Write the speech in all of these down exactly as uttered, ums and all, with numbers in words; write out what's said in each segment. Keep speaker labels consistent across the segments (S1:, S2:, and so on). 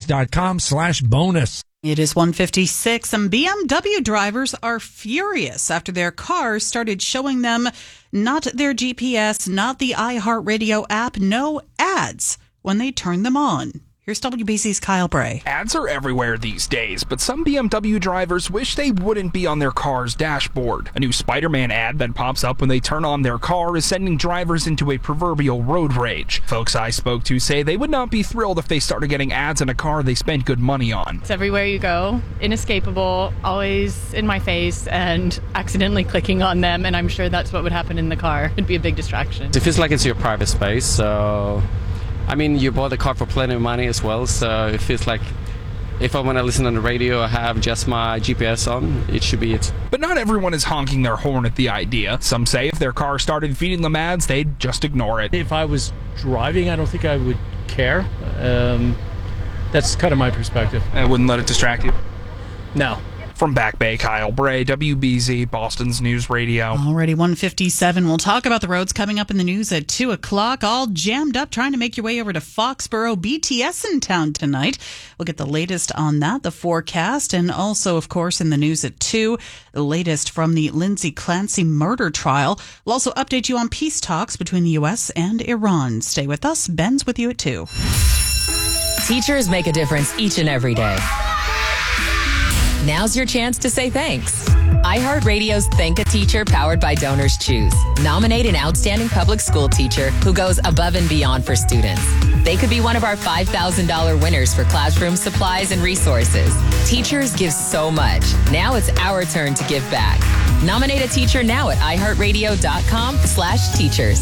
S1: dot-com slash bonus.
S2: It is one fifty-six, and B M W drivers are furious after their cars started showing them not their G P S, not the iHeartRadio app, no ads when they turn them on. Here's W B C's Kyle Bray.
S3: Ads are everywhere these days, but some B M W drivers wish they wouldn't be on their car's dashboard. A new Spider-Man ad that pops up when they turn on their car is sending drivers into a proverbial road rage. Folks I spoke to say they would not be thrilled if they started getting ads in a car they spent good money on.
S4: It's everywhere you go, inescapable, always in my face, and accidentally clicking on them, and I'm sure that's what would happen in the car. It'd be a big distraction.
S5: It feels like it's your private space, so... I mean, you bought the car for plenty of money as well, so it feels like if I want to listen on the radio, I have just my G P S on, it should be it.
S3: But not everyone is honking their horn at the idea. Some say if their car started feeding them ads, they'd just ignore it.
S6: If I was driving, I don't think I would care. Um, that's kind of my perspective.
S3: I wouldn't let it distract you?
S6: No.
S3: From Back Bay, Kyle Bray, W B Z, Boston's News Radio.
S2: Already one fifty-seven. We'll talk about the roads coming up in the news at two o'clock. All jammed up trying to make your way over to Foxborough. B T S in town tonight. We'll get the latest on that, the forecast, and also, of course, in the news at two, the latest from the Lindsay Clancy murder trial. We'll also update you on peace talks between the U S and Iran. Stay with us. Ben's with you at two.
S7: Teachers make a difference each and every day. Now's your chance to say thanks. iHeartRadio's Thank a Teacher, powered by Donors Choose. Nominate an outstanding public school teacher who goes above and beyond for students. They could be one of our five thousand dollars winners for classroom supplies and resources. Teachers give so much. Now it's our turn to give back. Nominate a teacher now at iHeartRadio.com slash teachers.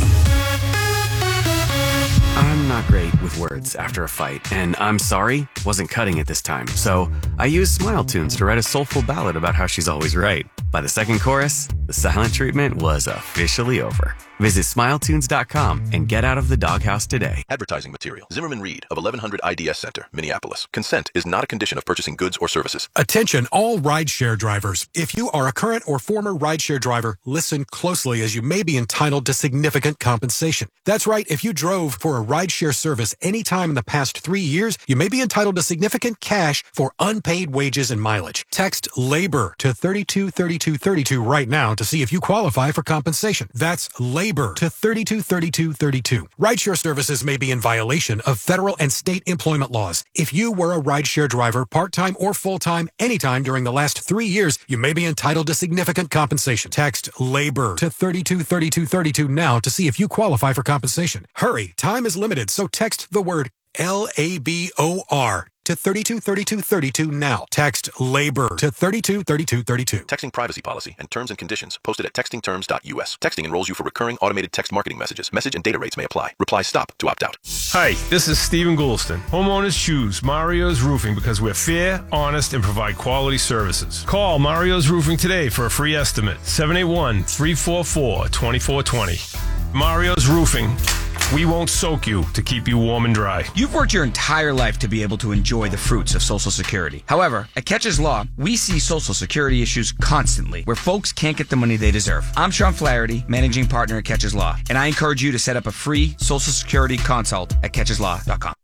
S8: I'm not great with words after a fight, and I'm sorry, wasn't cutting it this time. So I used Smile Tunes to write a soulful ballad about how she's always right. By the second chorus, the silent treatment was officially over. Visit smile tunes dot com and get out of the doghouse today.
S9: Advertising material. Zimmerman Reed of eleven hundred I D S Center, Minneapolis. Consent is not a condition of purchasing goods or services.
S10: Attention all rideshare drivers. If you are a current or former rideshare driver, listen closely as you may be entitled to significant compensation. That's right. If you drove for a rideshare service anytime in the past three years, you may be entitled to significant cash for unpaid wages and mileage. Text LABOR to thirty-two thirty-two thirty-two right now to see if you qualify for compensation. That's LABOR to thirty-two thirty-two thirty-two. Rideshare services may be in violation of federal and state employment laws. If you were a rideshare driver, part-time or full-time, anytime during the last three years, you may be entitled to significant compensation. Text LABOR to thirty-two thirty-two thirty-two now to see if you qualify for compensation. Hurry, time is limited, so text the word L A B O R to thirty-two thirty-two thirty-two now. Text LABOR to thirty-two thirty-two thirty-two.
S9: Texting privacy policy and terms and conditions posted at texting terms dot U S. Texting enrolls you for recurring automated text marketing messages. Message and data rates may apply. Reply stop to opt out.
S11: Hi, this is Stephen Goulston. Homeowners choose Mario's Roofing because we're fair, honest, and provide quality services. Call Mario's Roofing today for a free estimate. seven eight one, three four four, two four two zero. Mario's Roofing. We won't soak you to keep you warm and dry.
S12: You've worked your entire life to be able to enjoy the fruits of Social Security. However, at Catches Law, we see Social Security issues constantly where folks can't get the money they deserve. I'm Sean Flaherty, managing partner at Catches Law, and I encourage you to set up a free Social Security consult at catches law dot com.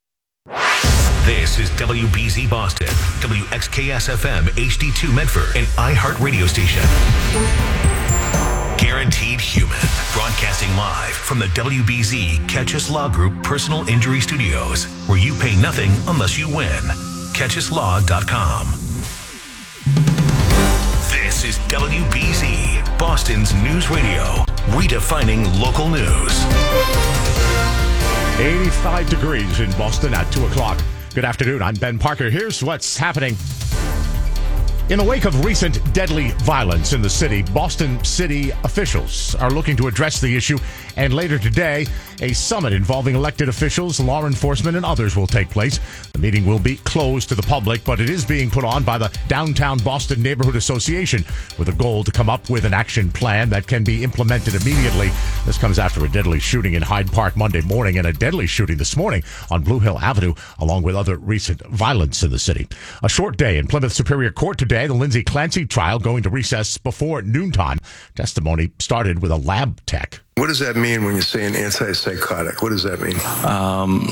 S13: This is W B Z Boston, W X K S F M H D two Medford, an iHeart radio station. Guaranteed Human, broadcasting live from the W B Z Catches Law Group Personal Injury Studios, where you pay nothing unless you win. catches law dot com. This is W B Z, Boston's news radio, redefining local news.
S14: eighty-five degrees in Boston at two o'clock. Good afternoon, I'm Ben Parker. Here's what's happening. In the wake of recent deadly violence in the city, Boston City officials are looking to address the issue, and later today, a summit involving elected officials, law enforcement, and others will take place. The meeting will be closed to the public, but it is being put on by the Downtown Boston Neighborhood Association with a goal to come up with an action plan that can be implemented immediately. This comes after a deadly shooting in Hyde Park Monday morning and a deadly shooting this morning on Blue Hill Avenue, along with other recent violence in the city. A short day in Plymouth Superior Court today today. The Lindsay Clancy trial going to recess before noontime. Testimony started with a lab tech.
S15: What does that mean when you say an antipsychotic? What does that mean?
S16: Um,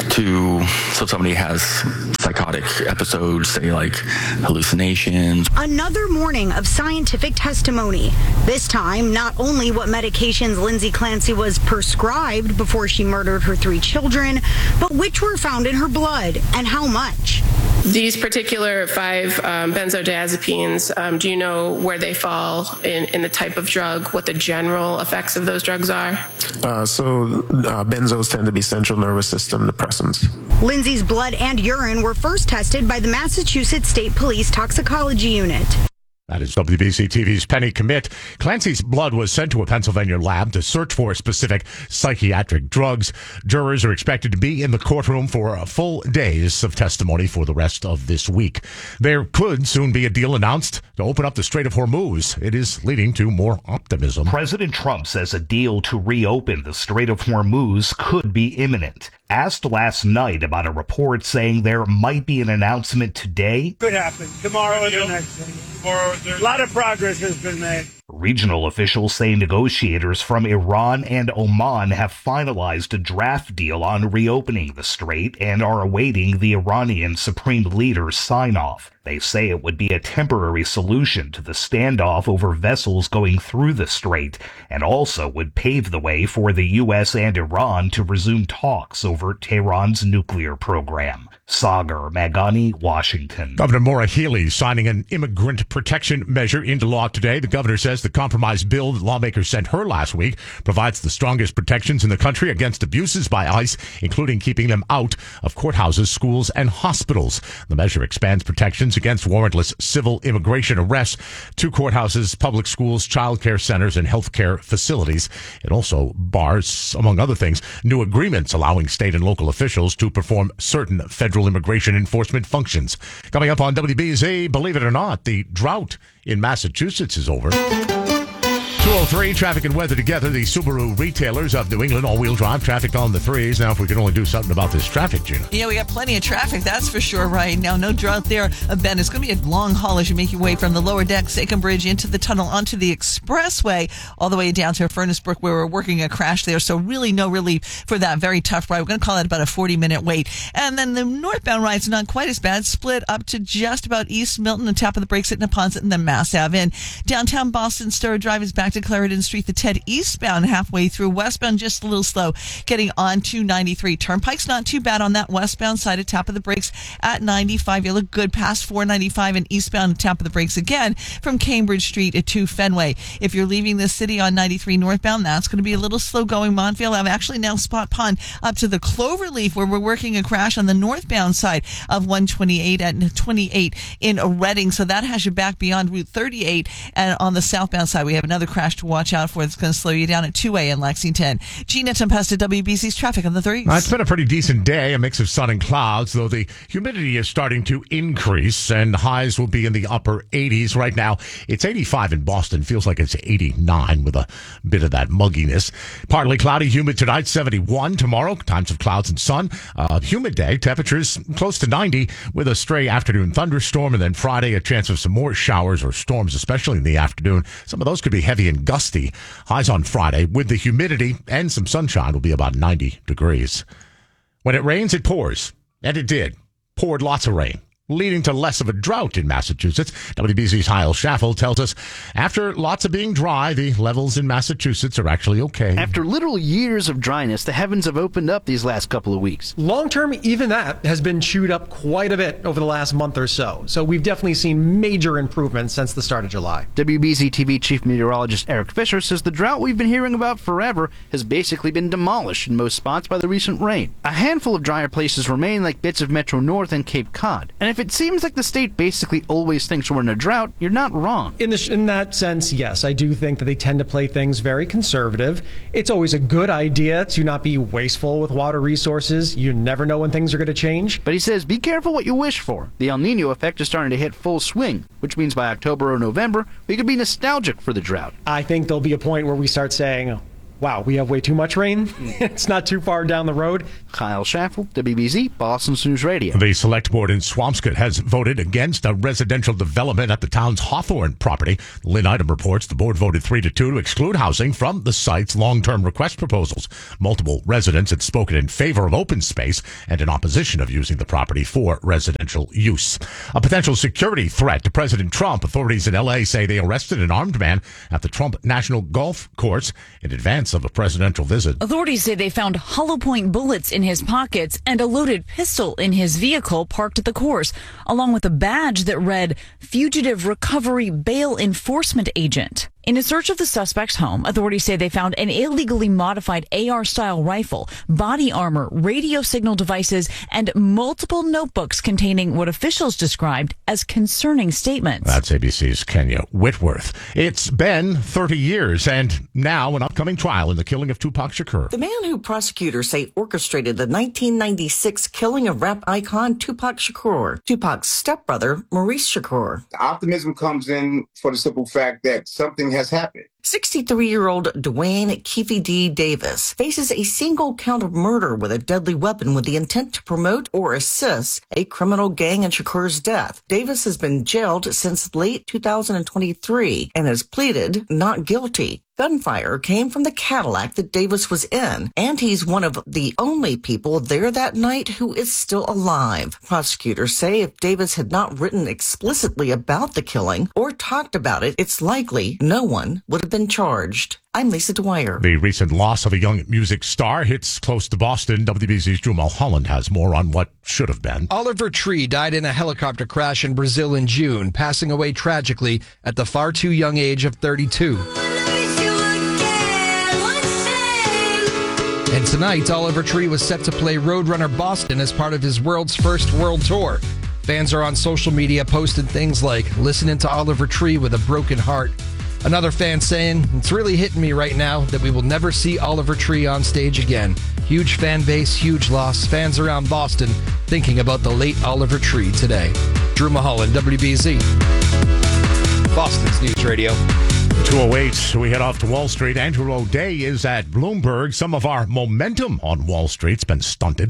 S16: to so somebody has psychotic episodes, say like hallucinations.
S17: Another morning of scientific testimony. This time, not only what medications Lindsay Clancy was prescribed before she murdered her three children, but which were found in her blood and how much.
S18: These particular five um, benzodiazepines, um, do you know where they fall in, in the type of drug, what the general effects of those drugs are?
S19: Uh, so uh, benzos tend to be central nervous system depressants.
S17: Lindsay's blood and urine were first tested by the Massachusetts State Police Toxicology Unit.
S14: That is W B C T V's Penny Commit. Clancy's blood was sent to a Pennsylvania lab to search for specific psychiatric drugs. Jurors are expected to be in the courtroom for a full days of testimony for the rest of this week. There could soon be a deal announced to open up the Strait of Hormuz. It is leading to more optimism.
S20: President Trump says a deal to reopen the Strait of Hormuz could be imminent. Asked last night about a report saying there might be an announcement today.
S21: Could happen tomorrow or the next day. Tomorrow, a lot of progress has been made.
S20: Regional officials say negotiators from Iran and Oman have finalized a draft deal on reopening the strait and are awaiting the Iranian Supreme Leader's sign-off. They say it would be a temporary solution to the standoff over vessels going through the strait and also would pave the way for the U S and Iran to resume talks over Tehran's nuclear program. Sagar Magani, Washington.
S14: Governor Maura Healey signing an immigrant protection measure into law today. The governor says the compromise bill that lawmakers sent her last week provides the strongest protections in the country against abuses by ICE, including keeping them out of courthouses, schools, and hospitals. The measure expands protections against warrantless civil immigration arrests to courthouses, public schools, child care centers, and health care facilities. It also bars, among other things, new agreements allowing state and local officials to perform certain federal immigration enforcement functions. Coming up on W B Z, believe it or not, the drought in Massachusetts is over. two oh three, traffic and weather together. The Subaru retailers of New England, all-wheel drive traffic on the threes. Now, if we could only do something about this traffic, Gina.
S22: Yeah, we got plenty of traffic, that's for sure right now. No drought there, uh, Ben. It's going to be a long haul as you make your way from the lower deck, Sachem Bridge, into the tunnel, onto the expressway, all the way down to Furnace Brook, where we're working a crash there. So really no relief for that very tough ride. We're going to call it about a forty-minute wait. And then the northbound ride's not quite as bad, split up to just about East Milton, the top of the brakes at Neponset, and then Mass Ave in. Downtown Boston, Sturrow Drive is back to Clarendon Street. The Ted eastbound halfway through. Westbound just a little slow getting on to ninety-three. Turnpike's not too bad on that westbound side at top of the brakes at ninety-five. You look good past four ninety-five and eastbound at top of the brakes again from Cambridge Street to Fenway. If you're leaving the city on ninety-three northbound, that's going to be a little slow going. Montvale, I'm actually now Spot Pond up to the Cloverleaf where we're working a crash on the northbound side of one twenty-eight at twenty-eight in Reading. So that has you back beyond Route thirty-eight. And on the southbound side, we have another crash to watch out for. It's going to slow you down at two A in Lexington. Gina Tempesta, W B C's traffic on the threes.
S14: Uh, it's been a pretty decent day, a mix of sun and clouds, though the humidity is starting to increase, and highs will be in the upper eighties. Right now, it's eighty-five in Boston. Feels like it's eighty-nine with a bit of that mugginess. Partly cloudy, humid tonight, seventy-one. Tomorrow, times of clouds and sun. Uh, humid day, temperatures close to ninety with a stray afternoon thunderstorm, and then Friday, a chance of some more showers or storms, especially in the afternoon. Some of those could be heavy and gusty. Highs on Friday with the humidity and some sunshine will be about ninety degrees. When it rains, it pours. And it did. Poured lots of rain, leading to less of a drought in Massachusetts. W B C's Hyle Schaffel tells us after lots of being dry, the levels in Massachusetts are actually okay.
S23: After literal years of dryness, the heavens have opened up these last couple of weeks.
S24: Long term, even that has been chewed up quite a bit over the last month or so. So we've definitely seen major improvements since the start of July.
S23: W B Z T V Chief Meteorologist Eric Fisher says the drought we've been hearing about forever has basically been demolished in most spots by the recent rain. A handful of drier places remain, like bits of Metro North and Cape Cod. And if it seems like the state basically always thinks we're in a drought, you're not wrong.
S24: In, the, in that sense, yes, I do think that they tend to play things very conservative. It's always a good idea to not be wasteful with water resources. You never know when things are going to change.
S23: But he says, be careful what you wish for. The El Nino effect is starting to hit full swing, which means by October or November, we could be nostalgic for the drought.
S24: I think there'll be a point where we start saying, wow, we have way too much rain. It's not too far down the road.
S23: Kyle Schaffel, W B Z, Boston's News Radio.
S14: The select board in Swampscott has voted against a residential development at the town's Hawthorne property. Lynn Item reports the board voted three to two to exclude housing from the site's long-term request proposals. Multiple residents had spoken in favor of open space and in opposition of using the property for residential use. A potential security threat to President Trump. Authorities in L A say they arrested an armed man at the Trump National Golf Course in advance of a presidential visit.
S1: Authorities say they found hollow point bullets in his pockets and a loaded pistol in his vehicle parked at the course, along with a badge that read Fugitive Recovery Bail Enforcement Agent. In a search of the suspect's home, authorities say they found an illegally modified A R-style rifle, body armor, radio signal devices, and multiple notebooks containing what officials described as concerning statements.
S14: That's A B C's Kenya Whitworth. It's been thirty years, and now an upcoming trial in the killing of Tupac Shakur.
S4: The man who prosecutors say orchestrated the nineteen ninety-six killing of rap icon Tupac Shakur, Tupac's stepbrother, Maurice Shakur.
S5: The optimism comes in for the simple fact that something has happened.
S4: sixty-three-year-old Dwayne Keefe D. Davis faces a single count of murder with a deadly weapon with the intent to promote or assist a criminal gang in Shakur's death. Davis has been jailed since late two thousand twenty-three and has pleaded not guilty. Gunfire came from the Cadillac that Davis was in, and he's one of the only people there that night who is still alive. Prosecutors say if Davis had not written explicitly about the killing or talked about it, it's likely no one would have been charged. I'm Lisa Dwyer.
S14: The recent loss of a young music star hits close to Boston. W B Z's Drew Mulholland has more on what should have been.
S6: Oliver Tree died in a helicopter crash in Brazil in June, passing away tragically at the far too young age of thirty-two. And tonight, Oliver Tree was set to play Roadrunner Boston as part of his world's first world tour. Fans are on social media posting things like, listening to Oliver Tree with a broken heart. Another fan saying, it's really hitting me right now that we will never see Oliver Tree on stage again. Huge fan base, huge loss. Fans around Boston thinking about the late Oliver Tree today. Drew Mulholland, W B Z. Boston's News Radio.
S14: two oh eight, we head off to Wall Street. Andrew O'Day is at Bloomberg. Some of our momentum on Wall Street's been stunted.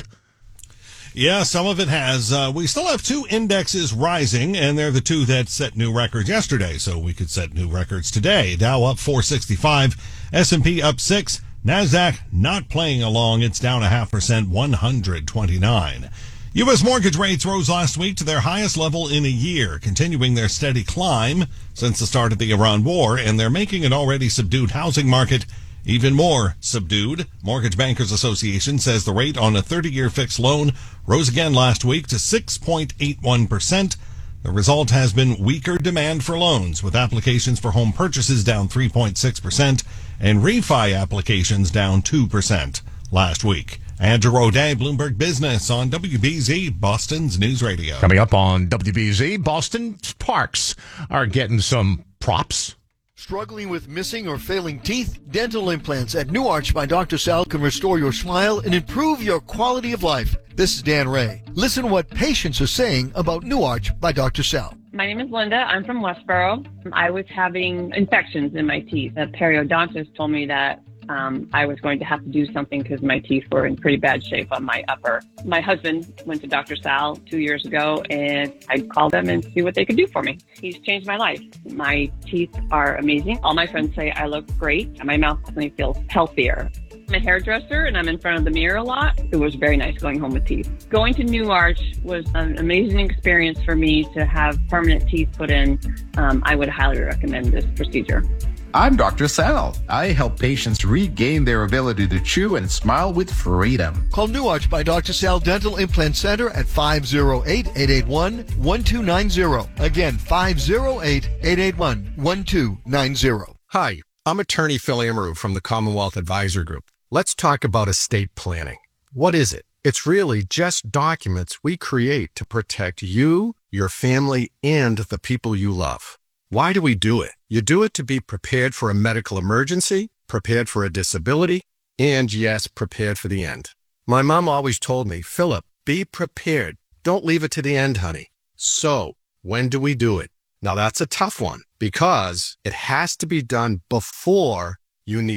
S25: Yeah, some of it has. Uh, we still have two indexes rising, and they're the two that set new records yesterday, so we could set new records today. Dow up four sixty-five, S and P up six, NASDAQ not playing along. It's down a half percent, one twenty-nine. U S mortgage rates rose last week to their highest level in a year, continuing their steady climb since the start of the Iran war, and they're making an already subdued housing market even more subdued. Mortgage Bankers Association says the rate on a thirty-year fixed loan rose again last week to six point eight one percent. The result has been weaker demand for loans, with applications for home purchases down three point six percent and refi applications down two percent last week. Andrew O'Day, Bloomberg Business on W B Z, Boston's News Radio.
S14: Coming up on W B Z, Boston parks are getting some props.
S26: Struggling with missing or failing teeth? Dental implants at New Arch by Doctor Sal can restore your smile and improve your quality of life. This is Dan Ray. Listen to what patients are saying about New Arch by Doctor Sal.
S27: My name is Linda. I'm from Westboro. I was having infections in my teeth. The periodontist told me that Um, I was going to have to do something because my teeth were in pretty bad shape on my upper. My husband went to Doctor Sal two years ago, and I called them and see what they could do for me. He's changed my life. My teeth are amazing. All my friends say I look great, and my mouth definitely feels healthier. I'm a hairdresser, and I'm in front of the mirror a lot. It was very nice going home with teeth. Going to New Arch was an amazing experience for me to have permanent teeth put in. Um, I would highly recommend this procedure.
S28: I'm Doctor Sal. I help patients regain their ability to chew and smile with freedom.
S26: Call New Arch by Doctor Sal Dental Implant Center at five oh eight, eight eight one, one two nine zero. Again, five oh eight, eight eight one, one two nine zero.
S29: Hi, I'm attorney Phil Amaru from the Commonwealth Advisor Group. Let's talk about estate planning. What is it? It's really just documents we create to protect you, your family, and the people you love. Why do we do it? You do it to be prepared for a medical emergency, prepared for a disability, and yes, prepared for the end. My mom always told me, Philip, be prepared. Don't leave it to the end, honey. So, when do we do it? Now that's a tough one because it has to be done before you need it.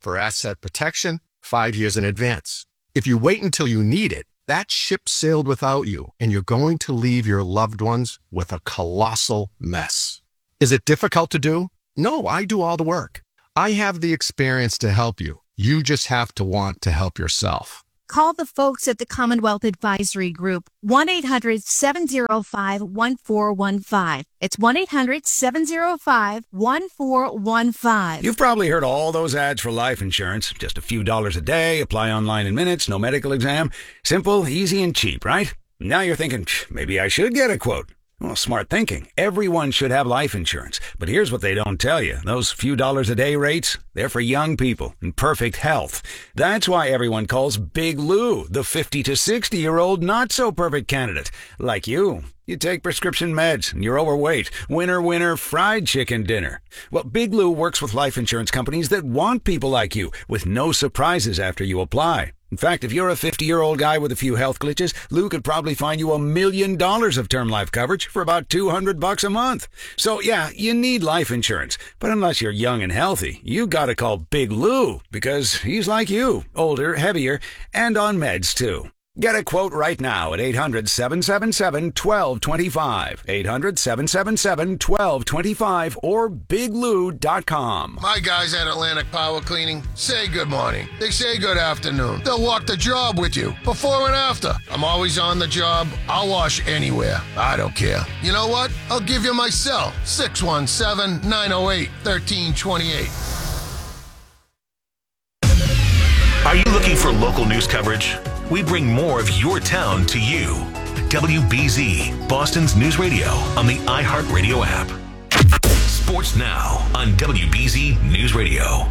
S29: for asset protection five years in advance. If you wait until you need it, that ship sailed without you, and you're going to leave your loved ones with a colossal mess. Is it difficult to do? No, I do all the work. I have the experience to help you. You just have to want to help yourself.
S2: Call the folks at the Commonwealth Advisory Group, one eight hundred seven oh five one four one five. It's one eight hundred seven oh five one four one five.
S3: You've probably heard all those ads for life insurance. Just a few dollars a day, apply online in minutes, no medical exam. Simple, easy, and cheap, right? Now you're thinking, maybe I should get a quote. Well, smart thinking. Everyone should have life insurance. But here's what they don't tell you. Those few dollars a day rates, they're for young people in perfect health. That's why everyone calls Big Lou the fifty to sixty-year-old not-so-perfect candidate. Like you. You take prescription meds and you're overweight. Winner, winner, fried chicken dinner. Well, Big Lou works with life insurance companies that want people like you with no surprises after you apply. In fact, if you're a fifty-year-old guy with a few health glitches, Lou could probably find you a million dollars of term life coverage for about two hundred bucks a month. So yeah, you need life insurance. But unless you're young and healthy, you gotta call Big Lou because he's like you, older, heavier, and on meds too. Get a quote right now at eight hundred seven seven seven one two two five, eight hundred seven seven seven one two two five, or big lou dot com.
S7: My guys at Atlantic Power Cleaning say good morning. They say good afternoon. They'll walk the job with you, before and after. I'm always on the job. I'll wash anywhere. I don't care. You know what? I'll give you my cell, six one seven, nine oh eight, one three two eight.
S8: Are you looking for local news coverage? We bring more of your town to you. W B Z, Boston's news radio on the iHeartRadio app. Sports now on W B Z News Radio.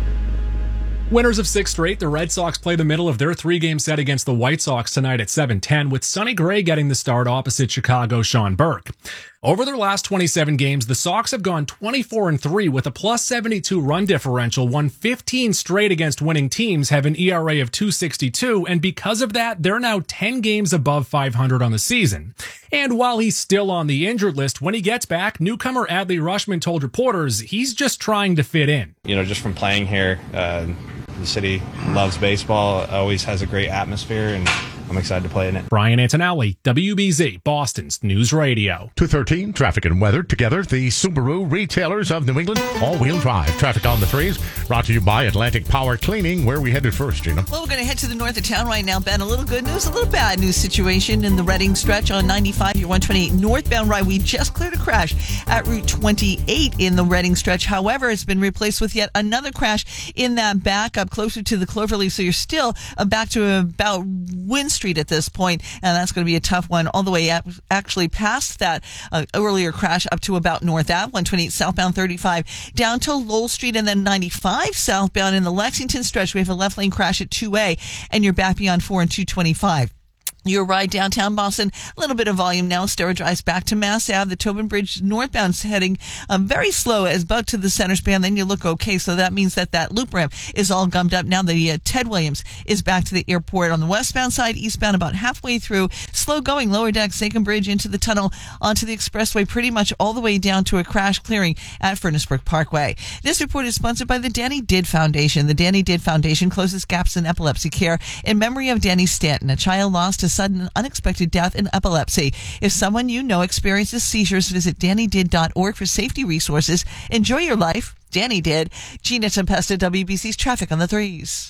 S9: Winners of six straight, the Red Sox play the middle of their three-game set against the White Sox tonight at seven ten, with Sonny Gray getting the start opposite Chicago's Sean Burke. Over their last twenty-seven games, the Sox have gone twenty-four and three with a plus seventy-two run differential, won fifteen straight against winning teams, have an E R A of two sixty-two, and because of that, they're now ten games above five hundred on the season. And while he's still on the injured list, when he gets back, newcomer Adley Rutschman told reporters he's just trying to fit in.
S10: You know, just from playing here, uh, the city loves baseball, always has a great atmosphere, and I'm excited to play in it.
S9: Brian Antonelli, W B Z, Boston's News Radio.
S14: two thirteen, traffic and weather together. The Subaru retailers of New England, all-wheel drive. Traffic on the threes, brought to you by Atlantic Power Cleaning. Where are we headed first, Gina?
S22: Well, we're going to head to the north of town right now, Ben. A little good news, a little bad news situation in the Reading stretch on ninety-five, your one twenty-eight northbound ride. We just cleared a crash at Route twenty-eight in the Reading stretch. However, it's been replaced with yet another crash in that back up closer to the Cloverleaf. So you're still uh, back to about Wynn Street at this point, and that's going to be a tough one all the way up, actually past that uh, earlier crash up to about North Ave, one twenty-eight southbound thirty-five, down to Lowell Street, and then ninety-five southbound in the Lexington stretch. We have a left lane crash at two A, and you're back beyond four and two twenty-five. Your ride downtown Boston, a little bit of volume now. Stara drives back to Mass Ave. The Tobin Bridge northbound's heading um, very slow as about to the center span. Then you look okay. So that means that that loop ramp is all gummed up. Now the uh, Ted Williams is back to the airport on the westbound side, eastbound about halfway through. Slow going, lower deck, Sachem Bridge into the tunnel, onto the expressway, pretty much all the way down to a crash clearing at Furnace Brook Parkway. This report is sponsored by the Danny Did Foundation. The Danny Did Foundation closes gaps in epilepsy care in memory of Danny Stanton, a child lost to sudden and unexpected death in epilepsy. If someone you know experiences seizures, visit danny did dot org for safety resources. Enjoy your life. Danny Did. Gina Tempesta, W B C's Traffic on the Threes.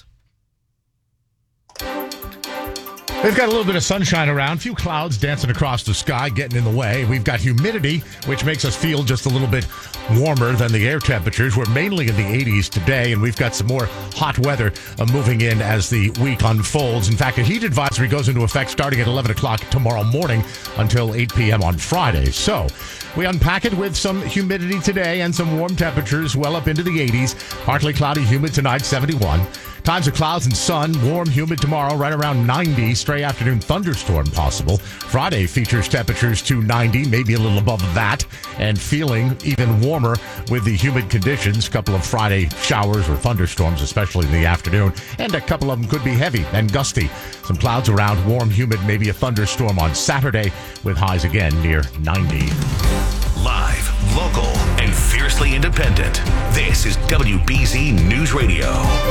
S14: They've got a little bit of sunshine around, a few clouds dancing across the sky, getting in the way. We've got humidity, which makes us feel just a little bit warmer than the air temperatures. We're mainly in the eighties today, and we've got some more hot weather uh, moving in as the week unfolds. In fact, a heat advisory goes into effect starting at eleven o'clock tomorrow morning until eight p.m. on Friday. So we unpack it with some humidity today and some warm temperatures well up into the eighties. Partly cloudy, humid tonight, seventy-one. Times of clouds and sun, warm, humid tomorrow, right around ninety. Stray afternoon thunderstorm possible. Friday features temperatures to ninety, maybe a little above that, and feeling even warmer with the humid conditions. A couple of Friday showers or thunderstorms, especially in the afternoon, and a couple of them could be heavy and gusty. Some clouds around, warm, humid, maybe a thunderstorm on Saturday with highs again near ninety.
S8: Live, local, and fiercely independent. This is W B Z News Radio.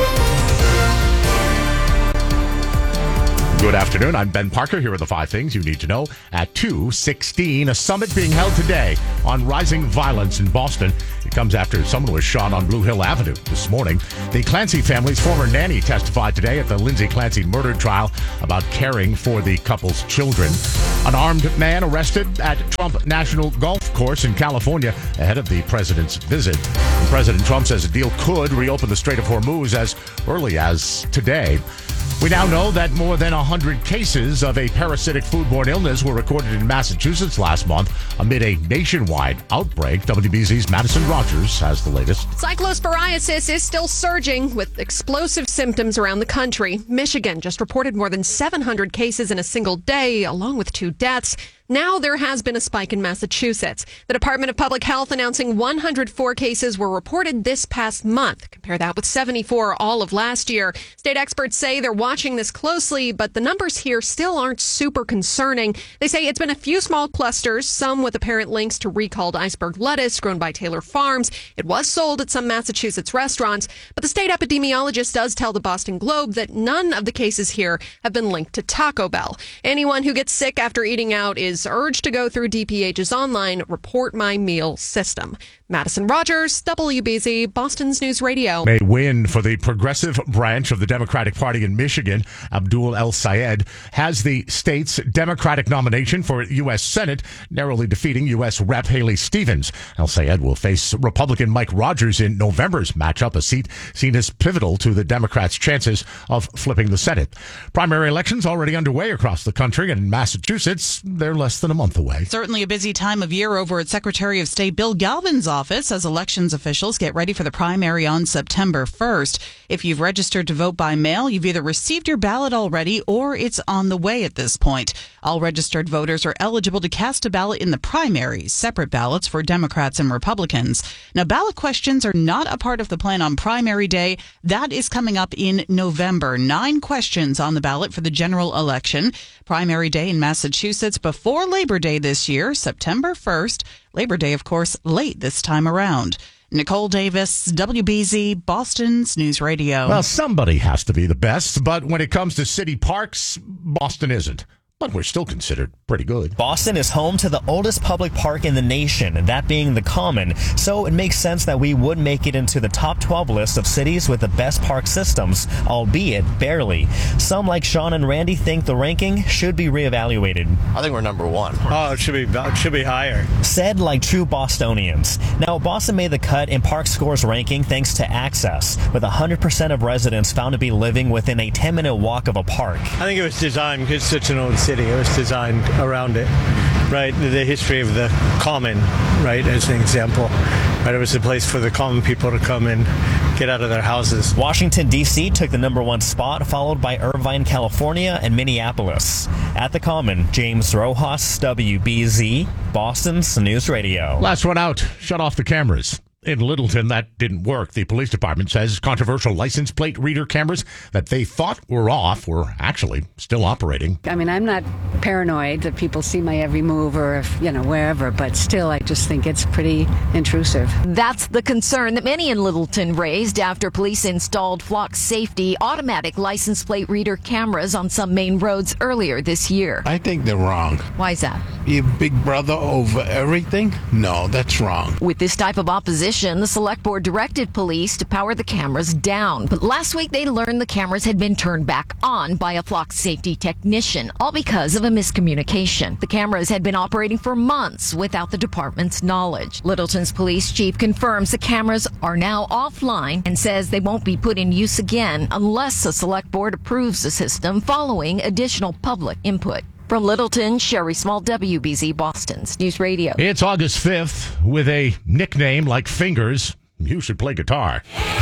S14: Good afternoon. I'm Ben Parker here with the five things you need to know at two sixteen. A summit being held today on rising violence in Boston. It comes after someone was shot on Blue Hill Avenue this morning. The Clancy family's former nanny testified today at the Lindsay Clancy murder trial about caring for the couple's children. An armed man arrested at Trump National Golf Course in California ahead of the president's visit. And President Trump says a deal could reopen the Strait of Hormuz as early as today. We now know that more than one hundred cases of a parasitic foodborne illness were recorded in Massachusetts last month amid a nationwide outbreak. W B Z's Madison Rogers has the latest.
S11: Cyclosporiasis is still surging with explosive symptoms around the country. Michigan just reported more than seven hundred cases in a single day, along with two deaths. Now there has been a spike in Massachusetts. The Department of Public Health announcing one hundred four cases were reported this past month. Compare that with seventy-four all of last year. State experts say they're watching this closely, but the numbers here still aren't super concerning. They say it's been a few small clusters, some with apparent links to recalled iceberg lettuce grown by Taylor Farms. It was sold at some Massachusetts restaurants, but the state epidemiologist does tell the Boston Globe that none of the cases here have been linked to Taco Bell. Anyone who gets sick after eating out is urged to go through D P H's online Report My Meal system. Madison Rogers, W B Z, Boston's News Radio.
S14: A win for the progressive branch of the Democratic Party in Michigan. Abdul El-Sayed has the state's Democratic nomination for U S Senate, narrowly defeating U S Rep Haley Stevens. El-Sayed will face Republican Mike Rogers in November's matchup, a seat seen as pivotal to the Democrats' chances of flipping the Senate. Primary elections already underway across the country, and in Massachusetts, they're less than a month away.
S12: Certainly a busy time of year over at Secretary of State Bill Galvin's office as elections officials get ready for the primary on September first. If you've registered to vote by mail, you've either received your ballot already or it's on the way at this point. All registered voters are eligible to cast a ballot in the primaries, separate ballots for Democrats and Republicans. Now, ballot questions are not a part of the plan on primary day. That is coming up in November. Nine questions on the ballot for the general election. Primary day in Massachusetts before Labor Day this year, September first. Labor Day, of course, late this time around. Nicole Davis, W B Z, Boston's News Radio.
S14: Well, somebody has to be the best, but when it comes to city parks, Boston isn't. But we're still considered pretty good.
S13: Boston is home to the oldest public park in the nation, that being the Common. So it makes sense that we would make it into the top twelve list of cities with the best park systems, albeit barely. Some, like Sean and Randy, think the ranking should be reevaluated.
S15: I think we're number one.
S16: Oh, it should be it should be higher.
S13: Said like true Bostonians. Now, Boston made the cut in Park Score's ranking thanks to access, with one hundred percent of residents found to be living within a ten-minute walk of a park.
S16: I think it was designed because it's such an old city. It was designed around it, right? The history of the Common, right, as an example. Right, it was a place for the common people to come and get out of their houses.
S13: Washington, D C took the number one spot, followed by Irvine, California, and Minneapolis. At the Common, James Rojas, W B Z, Boston's News Radio.
S14: Last one out. Shut off the cameras. In Littleton, that didn't work. The police department says controversial license plate reader cameras that they thought were off were actually still operating.
S17: I mean, I'm not paranoid that people see my every move or, if, you know, wherever, but still, I just think it's pretty intrusive.
S18: That's the concern that many in Littleton raised after police installed Flock Safety automatic license plate reader cameras on some main roads earlier this year.
S19: I think they're wrong.
S18: Why is that?
S19: Be a big brother over everything? No, that's wrong.
S18: With this type of opposition, the select board directed police to power the cameras down. But last week, they learned the cameras had been turned back on by a Flock Safety technician, all because of a miscommunication. The cameras had been operating for months without the department's knowledge. Littleton's police chief confirms the cameras are now offline and says they won't be put in use again unless the select board approves the system following additional public input. From Littleton, Sherry Small, W B Z, Boston's News Radio.
S14: It's August fifth. With a nickname like Fingers, you should play guitar.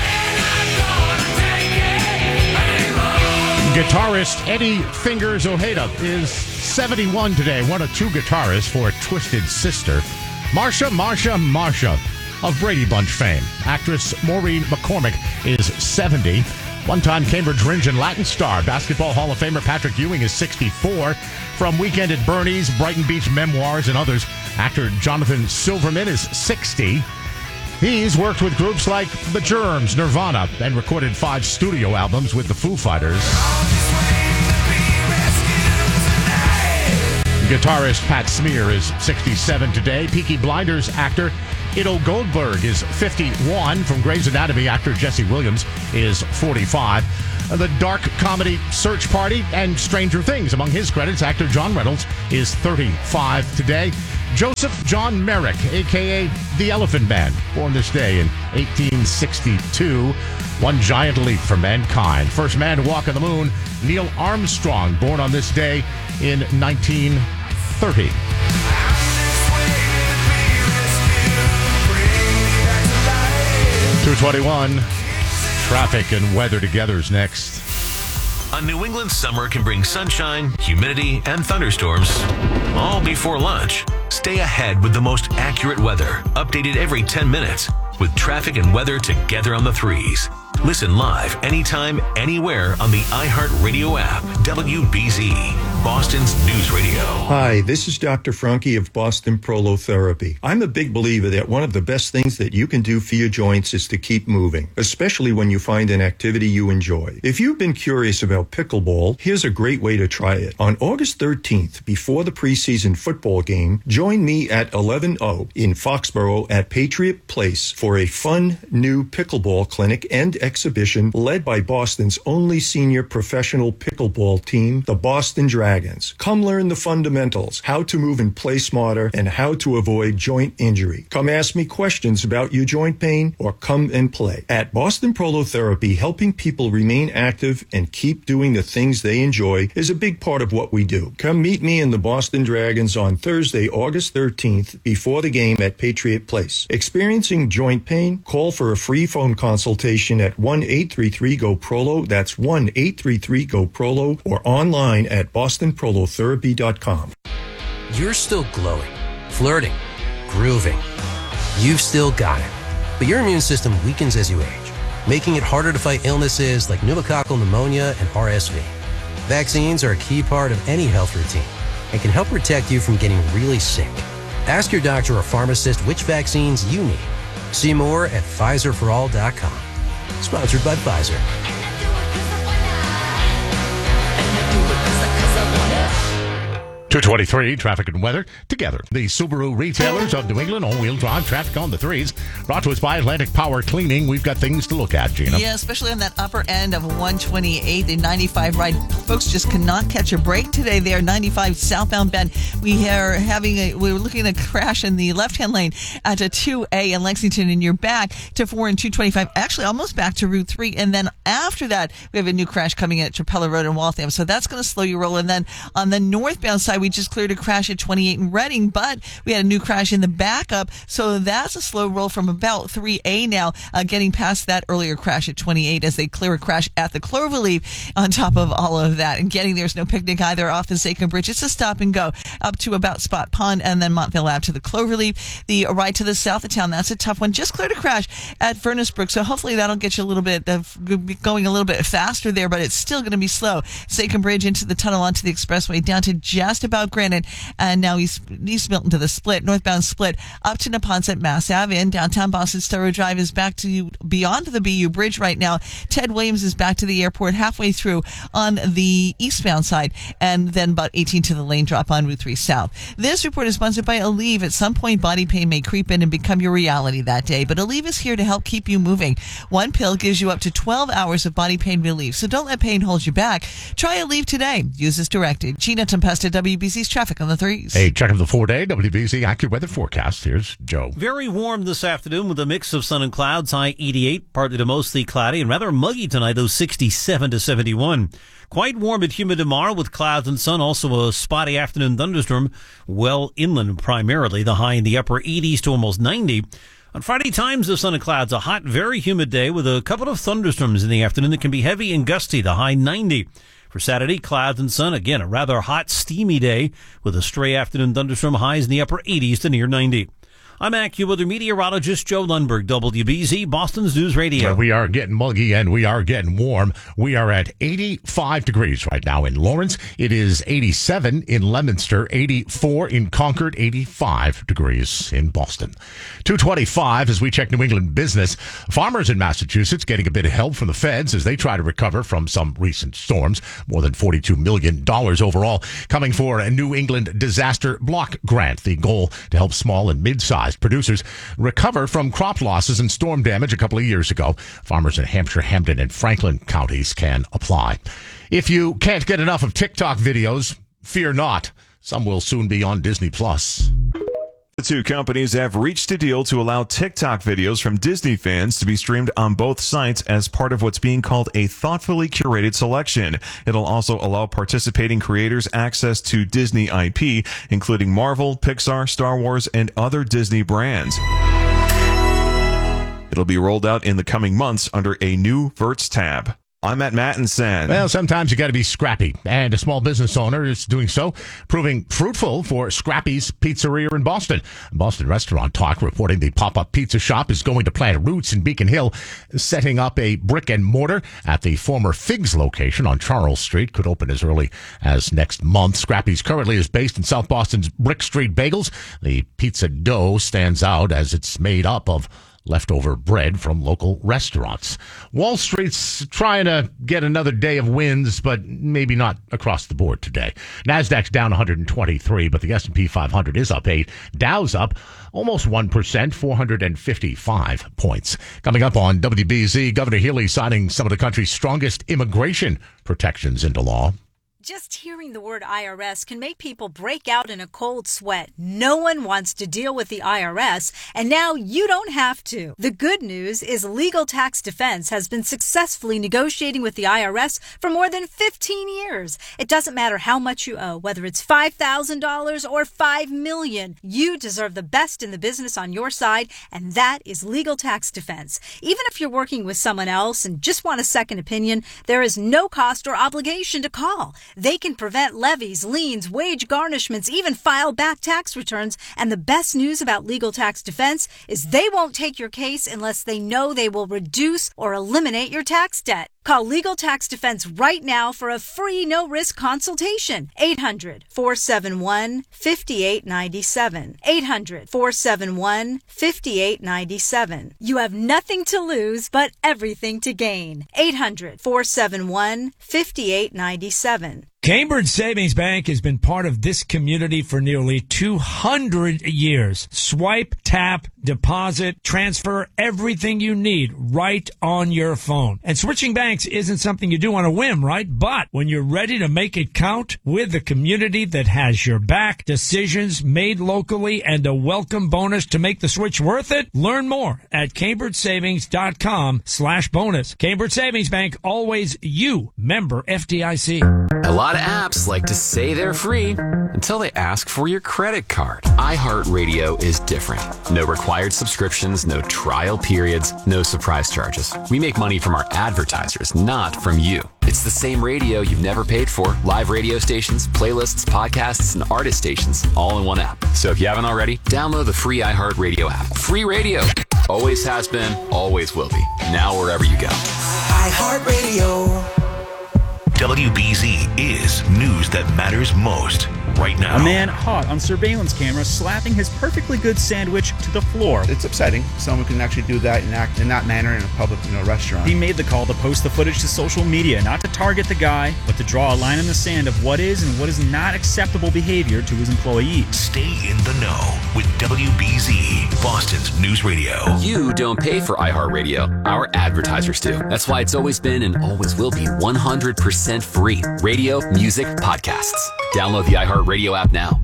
S14: Guitarist Eddie Fingers Ojeda is seventy-one today, one of two guitarists for Twisted Sister. Marsha, Marsha, Marsha of Brady Bunch fame. Actress Maureen McCormick is seventy. One-time Cambridge Rindge and Latin star, Basketball Hall of Famer Patrick Ewing is sixty-four. From Weekend at Bernie's, Brighton Beach Memoirs, and others, actor Jonathan Silverman is sixty. He's worked with groups like The Germs, Nirvana, and recorded five studio albums with the Foo Fighters. Guitarist Pat Smear is sixty-seven today. Peaky Blinders actor Ido Goldberg is fifty-one. From Grey's Anatomy, actor Jesse Williams is forty-five. The dark comedy Search Party and Stranger Things, among his credits, actor John Reynolds is thirty-five today. Joseph John Merrick, a k a. The Elephant Man, born this day in eighteen sixty-two. One giant leap for mankind. First man to walk on the moon, Neil Armstrong, born on this day in nineteen thirty. two twenty-one. Traffic and weather together is next.
S8: A New England summer can bring sunshine, humidity, and thunderstorms all before lunch. Stay ahead with the most accurate weather, updated every ten minutes, with traffic and weather together on the threes. Listen live anytime, anywhere on the iHeartRadio app. W B Z, Boston's News Radio.
S1: Hi, this is Doctor Franke of Boston Prolotherapy. I'm a big believer that one of the best things that you can do for your joints is to keep moving, especially when you find an activity you enjoy. If you've been curious about pickleball, here's a great way to try it. On August thirteenth, before the preseason football game, join me at eleven oh in Foxborough at Patriot Place for a fun new pickleball clinic and exhibition led by Boston's only senior professional pickleball team, the Boston Dragons. Come learn the fundamentals, how to move and play smarter, and how to avoid joint injury. Come ask me questions about your joint pain or come and play. At Boston Prolotherapy, helping people remain active and keep doing the things they enjoy is a big part of what we do. Come meet me and the Boston Dragons on Thursday, August thirteenth, before the game at Patriot Place. Experiencing joint pain? Call for a free phone consultation at one eight three three G O P R O L O. That's one eight three three G O P R O L O or online at boston prolotherapy dot com.
S4: You're still glowing, flirting, grooving. You've still got it. But your immune system weakens as you age, making it harder to fight illnesses like pneumococcal pneumonia and R S V. Vaccines are a key part of any health routine and can help protect you from getting really sick. Ask your doctor or pharmacist which vaccines you need. See more at Pfizer for all dot com. Sponsored by Pfizer.
S14: two twenty-three, traffic and weather together. The Subaru retailers of New England, all-wheel drive traffic on the threes. Brought to us by Atlantic Power Cleaning. We've got things to look at, Gina.
S22: Yeah, especially on that upper end of one twenty-eight, the ninety-five ride. Folks just cannot catch a break today there. ninety-five southbound Bend. We are having a, we're looking at a crash in the left-hand lane at a two A in Lexington, and you're back to four and two twenty-five. Actually, almost back to Route three. And then after that, we have a new crash coming in at Trapella Road in Waltham. So that's going to slow you roll. And then on the northbound side, we just cleared a crash at twenty-eight in Reading, but we had a new crash in the backup. So that's a slow roll from about three A now, uh, getting past that earlier crash at twenty-eight as they clear a crash at the Cloverleaf on top of all of that. And getting there's no picnic either off the Sachem Bridge. It's a stop and go up to about Spot Pond and then Montville Ave to the Cloverleaf. The ride to the south of town, that's a tough one. Just cleared a crash at Furnace Brook. So hopefully that'll get you a little bit of going a little bit faster there, but it's still going to be slow. Sachem Bridge into the tunnel onto the expressway down to just about Granite, and now East, East Milton to the split, northbound split up to Neponset, Mass Ave. In downtown Boston, Storrow Drive is back to beyond the B U Bridge right now. Ted Williams is back to the airport halfway through on the eastbound side, and then about eighteen to the lane drop on Route three South. This report is sponsored by Aleve. At some point, body pain may creep in and become your reality that day, but Aleve is here to help keep you moving. One pill gives you up to twelve hours of body pain relief, so don't let pain hold you back. Try Aleve today. Use as directed. Gina Tempesta, W B C's traffic on the threes.
S14: A check of the four-day W B C AccuWeather forecast. Here's Joe.
S5: Very warm this afternoon with a mix of sun and clouds. High eighty-eight, partly to mostly cloudy, and rather muggy tonight, though sixty-seven to seventy-one. Quite warm and humid tomorrow with clouds and sun. Also a spotty afternoon thunderstorm well inland primarily. The high in the upper eighties to almost ninety. On Friday, times of sun and clouds. A hot, very humid day with a couple of thunderstorms in the afternoon that can be heavy and gusty. The high ninety. For Saturday, clouds and sun. Again, a rather hot, steamy day with a stray afternoon thunderstorm. Highs in the upper eighties to near ninety. I'm AccuWeather meteorologist Joe Lundberg, W B Z, Boston's News Radio.
S14: Well, we are getting muggy and we are getting warm. We are at eighty-five degrees right now in Lawrence. It is eighty-seven in Leominster, eighty-four in Concord, eighty-five degrees in Boston. two twenty-five as we check New England business. Farmers in Massachusetts getting a bit of help from the feds as they try to recover from some recent storms. More than forty-two million dollars overall coming for a New England Disaster Block Grant. The goal to help small and mid-sized producers recover from crop losses and storm damage a couple of years ago. Farmers in Hampshire, Hampden, and Franklin counties can apply. If you can't get enough of TikTok videos, fear not. Some will soon be on Disney Plus.
S6: The two companies have reached a deal to allow TikTok videos from Disney fans to be streamed on both sites as part of what's being called a thoughtfully curated selection. It'll also allow participating creators access to Disney I P, including Marvel, Pixar, Star Wars, and other Disney brands. It'll be rolled out in the coming months under a new Verts tab. I'm at Mattinson.
S14: Well, sometimes you got to be scrappy, and a small business owner is doing so, proving fruitful for Scrappy's Pizzeria in Boston. Boston Restaurant Talk reporting the pop-up pizza shop is going to plant roots in Beacon Hill, setting up a brick and mortar at the former Figs location on Charles Street. Could open as early as next month. Scrappy's currently is based in South Boston's Brick Street Bagels. The pizza dough stands out as it's made up of leftover bread from local restaurants. Wall Street's trying to get another day of wins, but maybe not across the board today. Nasdaq's down one hundred twenty-three, but the S and P five hundred is up eight. Dow's up almost one percent, four hundred fifty-five points. Coming up on W B Z, Governor Healy signing some of the country's strongest immigration protections into law.
S15: Just hearing the word I R S can make people break out in a cold sweat. No one wants to deal with the I R S, and now you don't have to. The good news is Legal Tax Defense has been successfully negotiating with the I R S for more than fifteen years. It doesn't matter how much you owe, whether it's five thousand dollars or five million dollars. You deserve the best in the business on your side, and that is Legal Tax Defense. Even if you're working with someone else and just want a second opinion, there is no cost or obligation to call. They can prevent levies, liens, wage garnishments, even file back tax returns. And the best news about Legal Tax Defense is they won't take your case unless they know they will reduce or eliminate your tax debt. Call Legal Tax Defense right now for a free no-risk consultation. eight hundred, four seven one, five eight nine seven. eight hundred, four seven one, five eight nine seven. You have nothing to lose but everything to gain. eight hundred, four seven one, five eight nine seven.
S20: Cambridge Savings Bank has been part of this community for nearly two hundred years. Swipe, tap, deposit, transfer, everything you need right on your phone. And switching banks isn't something you do on a whim, right? But when you're ready to make it count with the community that has your back, decisions made locally, and a welcome bonus to make the switch worth it, learn more at cambridgesavings.com slash bonus. Cambridge Savings Bank, always you, member F D I C.
S21: A lot of apps like to say they're free until they ask for your credit card. iHeartRadio is different. No required subscriptions, no trial periods, no surprise charges. We make money from our advertisers, not from you. It's the same radio you've never paid for. Live radio stations, playlists, podcasts, and artist stations all in one app. So if you haven't already, download the free iHeartRadio app. Free radio. Always has been, always will be. Now wherever you go.
S8: iHeartRadio. W B Z is news that matters most right now.
S23: A man caught on surveillance camera slapping his perfectly good sandwich to the floor.
S24: It's upsetting. Someone can actually do that and act in that manner in a public, you know, restaurant.
S23: He made the call to post the footage to social media, not to target the guy, but to draw a line in the sand of what is and what is not acceptable behavior to his employees.
S8: Stay in the know with W B Z, Boston's News Radio.
S21: You don't pay for iHeartRadio. Our advertisers do. That's why it's always been and always will be one hundred percent free. Radio, music, podcasts. Download the iHeartRadio app now.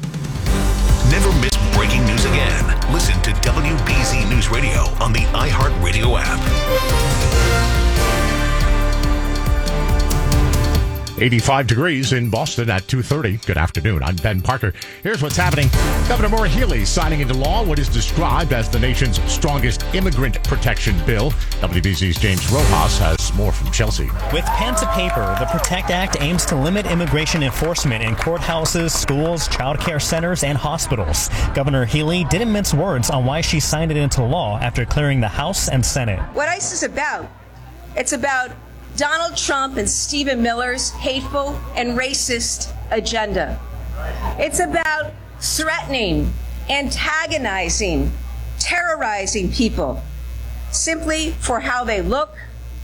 S8: Never miss breaking news again. Listen to W B Z News Radio on the iHeartRadio app.
S14: eighty-five degrees in Boston at two thirty. Good afternoon. I'm Ben Parker. Here's what's happening. Governor Maura Healey signing into law what is described as the nation's strongest immigrant protection bill. W B Z's James Rojas has more from Chelsea.
S13: With pen to paper, the PROTECT Act aims to limit immigration enforcement in courthouses, schools, child care centers, and hospitals. Governor Healey didn't mince words on why she signed it into law after clearing the House and Senate.
S2: What ICE is about, it's about Donald Trump and Stephen Miller's hateful and racist agenda. It's about threatening, antagonizing, terrorizing people simply for how they look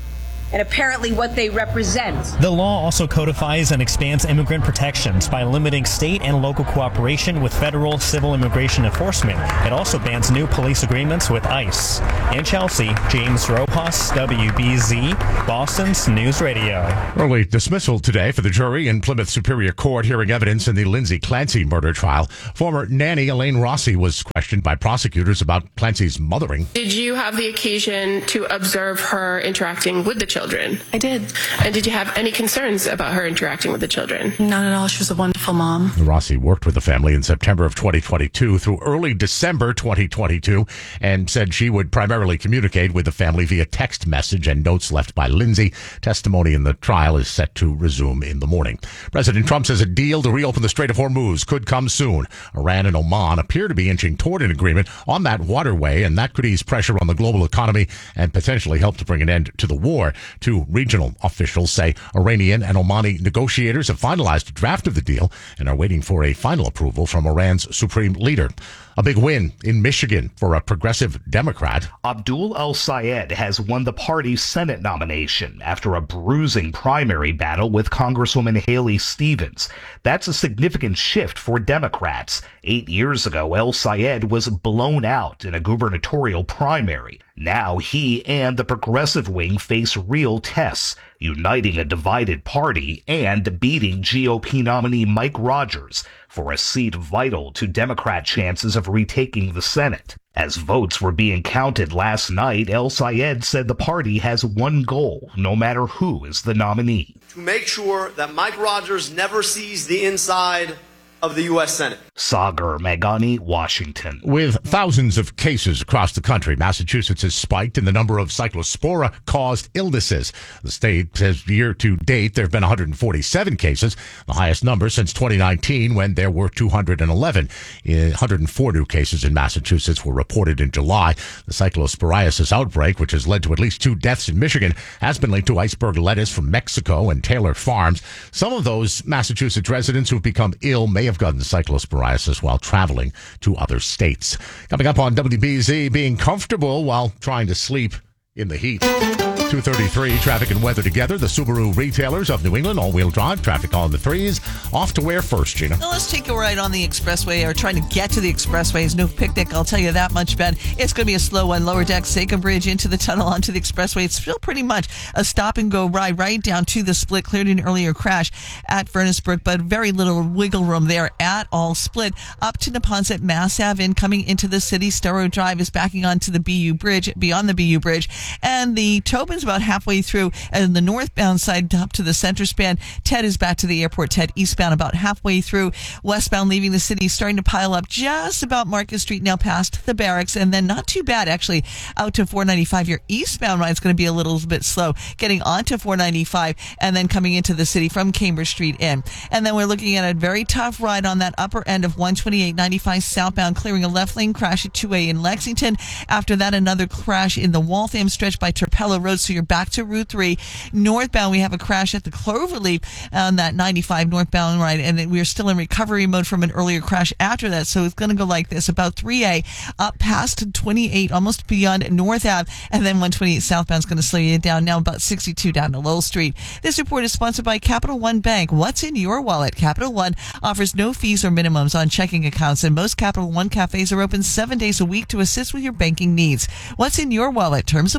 S2: and apparently what they represent.
S13: The law also codifies and expands immigrant protections by limiting state and local cooperation with federal civil immigration enforcement. It also bans new police agreements with ICE. In Chelsea, James Rojas, W B Z, Boston's News Radio.
S14: Early dismissal today for the jury in Plymouth Superior Court hearing evidence in the Lindsay Clancy murder trial. Former nanny Elaine Rossi was questioned by prosecutors about Clancy's mothering.
S3: Did you have the occasion to observe her interacting with the children?
S7: I did.
S3: And did you have any concerns about her interacting with the children?
S7: Not at all. She was a wonderful mom.
S14: Rossi worked with the family in September of twenty twenty-two through early December twenty twenty-two and said she would primarily communicate with the family via text message and notes left by Lindsay. Testimony in the trial is set to resume in the morning. President Trump says a deal to reopen the Strait of Hormuz could come soon. Iran and Oman appear to be inching toward an agreement on that waterway, and that could ease pressure on the global economy and potentially help to bring an end to the war. Two regional officials say Iranian and Omani negotiators have finalized a draft of the deal and are waiting for a final approval from Iran's supreme leader. A big win in Michigan for a progressive Democrat.
S10: Abdul El-Sayed has won the party's Senate nomination after a bruising primary battle with Congresswoman Haley Stevens. That's a significant shift for Democrats. Eight years ago, El-Sayed was blown out in a gubernatorial primary. Now he and the progressive wing face real tests, uniting a divided party and beating G O P nominee Mike Rogers for a seat vital to Democrat chances of retaking the Senate. As votes were being counted last night, El-Sayed said the party has one goal, no matter who is the nominee.
S25: To make sure that Mike Rogers never sees the inside of the U S Senate.
S10: Sagar Meghani, Washington.
S14: With thousands of cases across the country, Massachusetts has spiked in the number of cyclospora-caused illnesses. The state says year to date there have been one hundred forty-seven cases, the highest number since twenty nineteen when there were two hundred eleven. one hundred four new cases in Massachusetts were reported in July. The cyclosporiasis outbreak, which has led to at least two deaths in Michigan, has been linked to iceberg lettuce from Mexico and Taylor Farms. Some of those Massachusetts residents who've become ill may have gotten cyclosporiasis while traveling to other states. Coming up on W B Z, being comfortable while trying to sleep in the heat. two thirty-three, traffic and weather together. The Subaru retailers of New England, all-wheel drive, traffic on the threes. Off to where first, Gina?
S22: Well, let's take a ride on the expressway, or trying to get to the expressway is no picnic, I'll tell you that much, Ben. It's going to be a slow one. Lower deck, Seacom Bridge into the tunnel onto the expressway. It's still pretty much a stop-and-go ride right down to the split. Cleared an earlier crash at Furnace Brook, but very little wiggle room there at all. Split up to Neponset, Mass Ave, in coming into the city. Storrow Drive is backing onto the B U Bridge, beyond the B U Bridge. And the Tobin's about halfway through, and the northbound side up to the center span. Ted is back to the airport. Ted eastbound about halfway through. Westbound leaving the city starting to pile up just about Market Street, now past the barracks, and then not too bad actually out to four ninety-five. Your eastbound ride is going to be a little bit slow getting onto four ninety-five and then coming into the city from Cambridge Street in. And then we're looking at a very tough ride on that upper end of one twenty-eight ninety-five southbound, clearing a left lane crash at two A in Lexington. After that, another crash in the Waltham stretch by Turpello Road, so you're back to Route three. Northbound, we have a crash at the Cloverleaf on that ninety-five northbound ride, and we're still in recovery mode from an earlier crash after that, so it's going to go like this. About three A up past twenty-eight, almost beyond North Ave, and then one twenty-eight southbound is going to slow you down, now about sixty-two down to Lowell Street. This report is sponsored by Capital One Bank. What's in your wallet? Capital One offers no fees or minimums on checking accounts, and most Capital One cafes are open seven days a week to assist with your banking needs. What's in your wallet? Terms apply.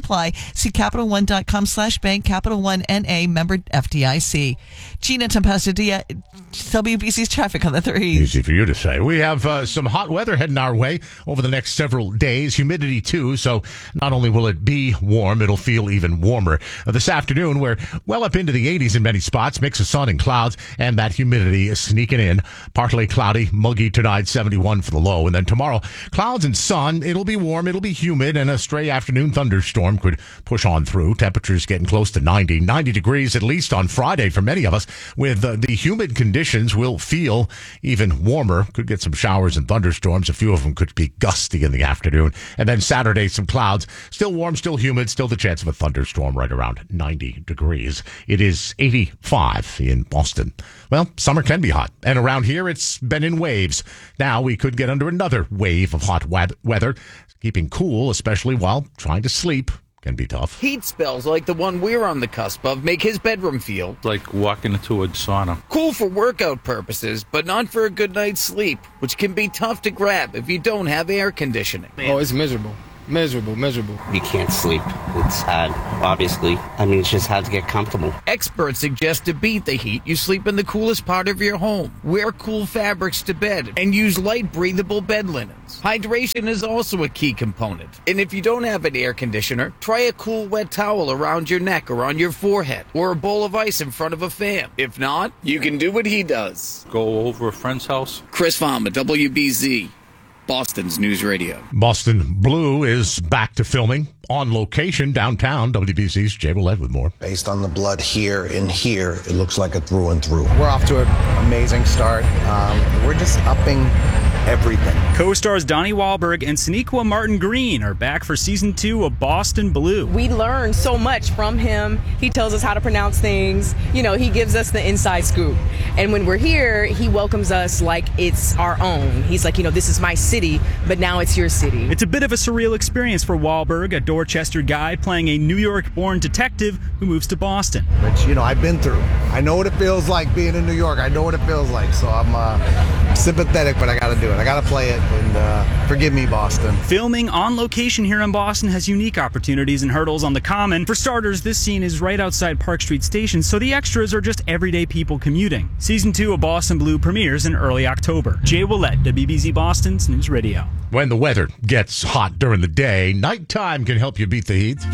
S22: apply. See Capital One dot com slash bank, Capital One N A, member F D I C. Gina Tempesta, W B C's traffic on the threes.
S14: Easy for you to say. We have uh, some hot weather heading our way over the next several days. Humidity, too, so not only will it be warm, it'll feel even warmer. Uh, this afternoon, we're well up into the eighties in many spots. Mix of sun and clouds, and that humidity is sneaking in. Partly cloudy, muggy tonight, seventy-one for the low. And then tomorrow, clouds and sun. It'll be warm, it'll be humid, and a stray afternoon thunderstorm could push on through. Temperatures getting close to ninety. ninety degrees at least on Friday for many of us. With uh, the humid conditions, we'll feel even warmer. Could get some showers and thunderstorms. A few of them could be gusty in the afternoon. And then Saturday, some clouds. Still warm, still humid, still the chance of a thunderstorm right around ninety degrees. It is eighty-five in Boston. Well, summer can be hot. And around here, it's been in waves. Now we could get under another wave of hot weather. Keeping cool, especially while trying to sleep, can be tough.
S9: Heat spells like the one we're on the cusp of make his bedroom feel
S11: like walking into a sauna.
S9: Cool for workout purposes, but not for a good night's sleep, which can be tough to grab if you don't have air conditioning.
S12: Oh, it's miserable. Miserable, miserable.
S16: You can't sleep. It's sad, obviously. I mean, it's just hard to get comfortable.
S9: Experts suggest to beat the heat, you sleep in the coolest part of your home. Wear cool fabrics to bed and use light, breathable bed linens. Hydration is also a key component. And if you don't have an air conditioner, try a cool wet towel around your neck or on your forehead, or a bowl of ice in front of a fan. If not, you can do what he does.
S11: Go over a friend's house.
S9: Chris Farmer, W B Z. Boston's News Radio.
S14: Boston Blue is back to filming on location downtown. W B C's Jay Willett with more.
S17: Based on the blood here and here, it looks like a through and through.
S26: We're off to an amazing start. Um, we're just upping everything.
S23: Co-stars Donnie Wahlberg and Sonequa Martin Green are back for season two of Boston Blue.
S27: We learn so much from him. He tells us how to pronounce things. You know, he gives us the inside scoop. And when we're here, he welcomes us like it's our own. He's like, you know, this is my city, but now it's your city.
S23: It's a bit of a surreal experience for Wahlberg, a Dorchester guy playing a New York-born detective who moves to Boston.
S26: Which, you know, I've been through. I know what it feels like being in New York. I know what it feels like. So I'm uh, sympathetic, but I got to do it. I got to play it, and uh, forgive me, Boston.
S23: Filming on location here in Boston has unique opportunities and hurdles on the common. For starters, this scene is right outside Park Street Station, so the extras are just everyday people commuting. Season two of Boston Blue premieres in early October. Jay Willett, W B Z Boston's News Radio.
S14: When the weather gets hot during the day, nighttime can help you beat the heat.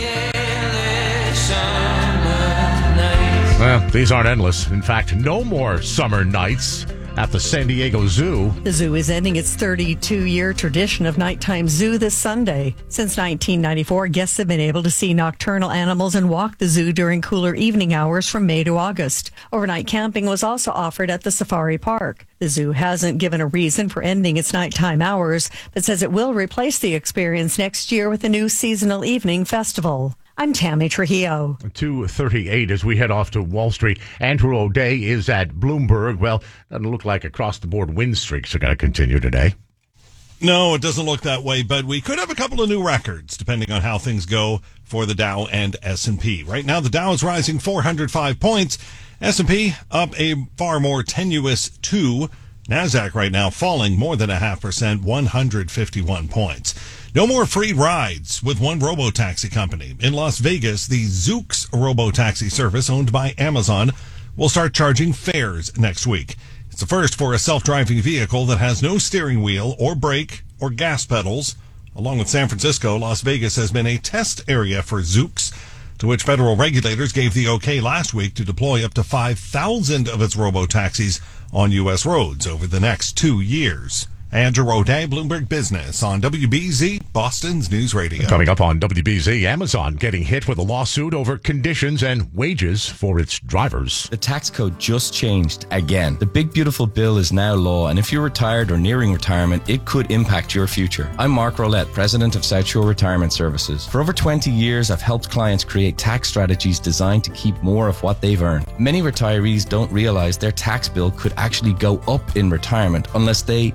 S14: Well, these aren't endless. In fact, no more summer nights at the San Diego Zoo.
S28: The zoo is ending its thirty-two-year tradition of nighttime zoo this Sunday. Since nineteen ninety-four, guests have been able to see nocturnal animals and walk the zoo during cooler evening hours from May to August. Overnight camping was also offered at the safari park. The zoo hasn't given a reason for ending its nighttime hours, but says it will replace the experience next year with a new seasonal evening festival. I'm Tammy Trujillo.
S14: two thirty-eight as we head off to Wall Street. Andrew O'Day is at Bloomberg. Well, doesn't look like across-the-board win streaks are going to continue today.
S29: No, it doesn't look that way, but we could have a couple of new records, depending on how things go for the Dow and S and P. Right now, the Dow is rising four hundred five points. S and P up a far more tenuous two. NASDAQ right now falling more than a half percent, one hundred fifty-one points. No more free rides with one robo-taxi company. In Las Vegas, the Zoox robo-taxi service owned by Amazon will start charging fares next week. It's the first for a self-driving vehicle that has no steering wheel or brake or gas pedals. Along with San Francisco, Las Vegas has been a test area for Zoox, to which federal regulators gave the okay last week to deploy up to five thousand of its robo-taxis on U S roads over the next two years. Andrew O'Day, Bloomberg Business on W B Z, Boston's News Radio.
S14: Coming up on W B Z, Amazon getting hit with a lawsuit over conditions and wages for its drivers.
S30: The tax code just changed again. The big beautiful bill is now law, and if you're retired or nearing retirement, it could impact your future. I'm Mark Rolette, president of South Shore Retirement Services. For over twenty years, I've helped clients create tax strategies designed to keep more of what they've earned. Many retirees don't realize their tax bill could actually go up in retirement unless they adjust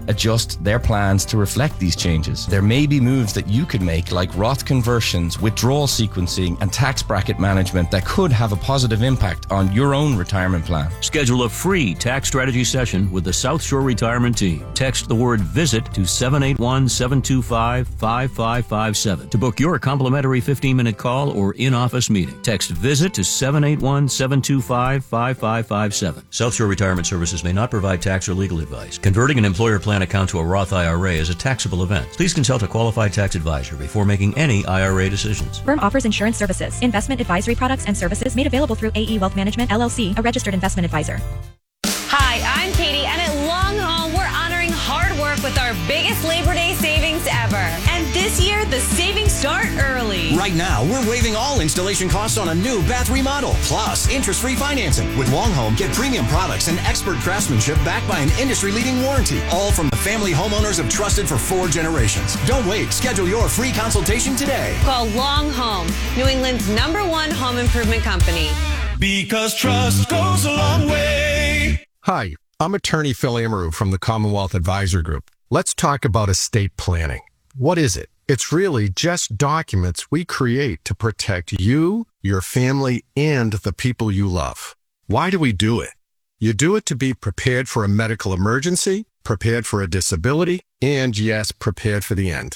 S30: adjust their plans to reflect these changes. There may be moves that you could make, like Roth conversions, withdrawal sequencing, and tax bracket management that could have a positive impact on your own retirement plan.
S1: Schedule a free tax strategy session with the South Shore Retirement Team. Text the word VISIT to seven eight one, seven two five, five five five seven to book your complimentary fifteen-minute call or in-office meeting. Text VISIT to seven eight one, seven two five, five five five seven. South Shore Retirement Services may not provide tax or legal advice. Converting an employer plan account to a Roth I R A is a taxable event. Please consult a qualified tax advisor before making any I R A decisions.
S4: Firm offers insurance services, investment advisory products and services made available through A E Wealth Management, L L C, a registered investment advisor.
S5: Hi, I'm Katie, and at Long Home, we're honoring hard work with our biggest Labor Day savings ever. And this year, the savings start early.
S6: Right now, we're waiving all installation costs on a new bath remodel, plus interest-free financing. With Long Home, get premium products and expert craftsmanship backed by an industry-leading warranty, all from the family homeowners have trusted for four generations. Don't wait. Schedule your free consultation today.
S5: Call Long Home, New England's number one home improvement company.
S15: Because trust goes a long way.
S18: Hi, I'm attorney Phil Amaru from the Commonwealth Advisor Group. Let's talk about estate planning. What is it? It's really just documents we create to protect you, your family, and the people you love. Why do we do it? You do it to be prepared for a medical emergency, prepared for a disability, and yes, prepared for the end.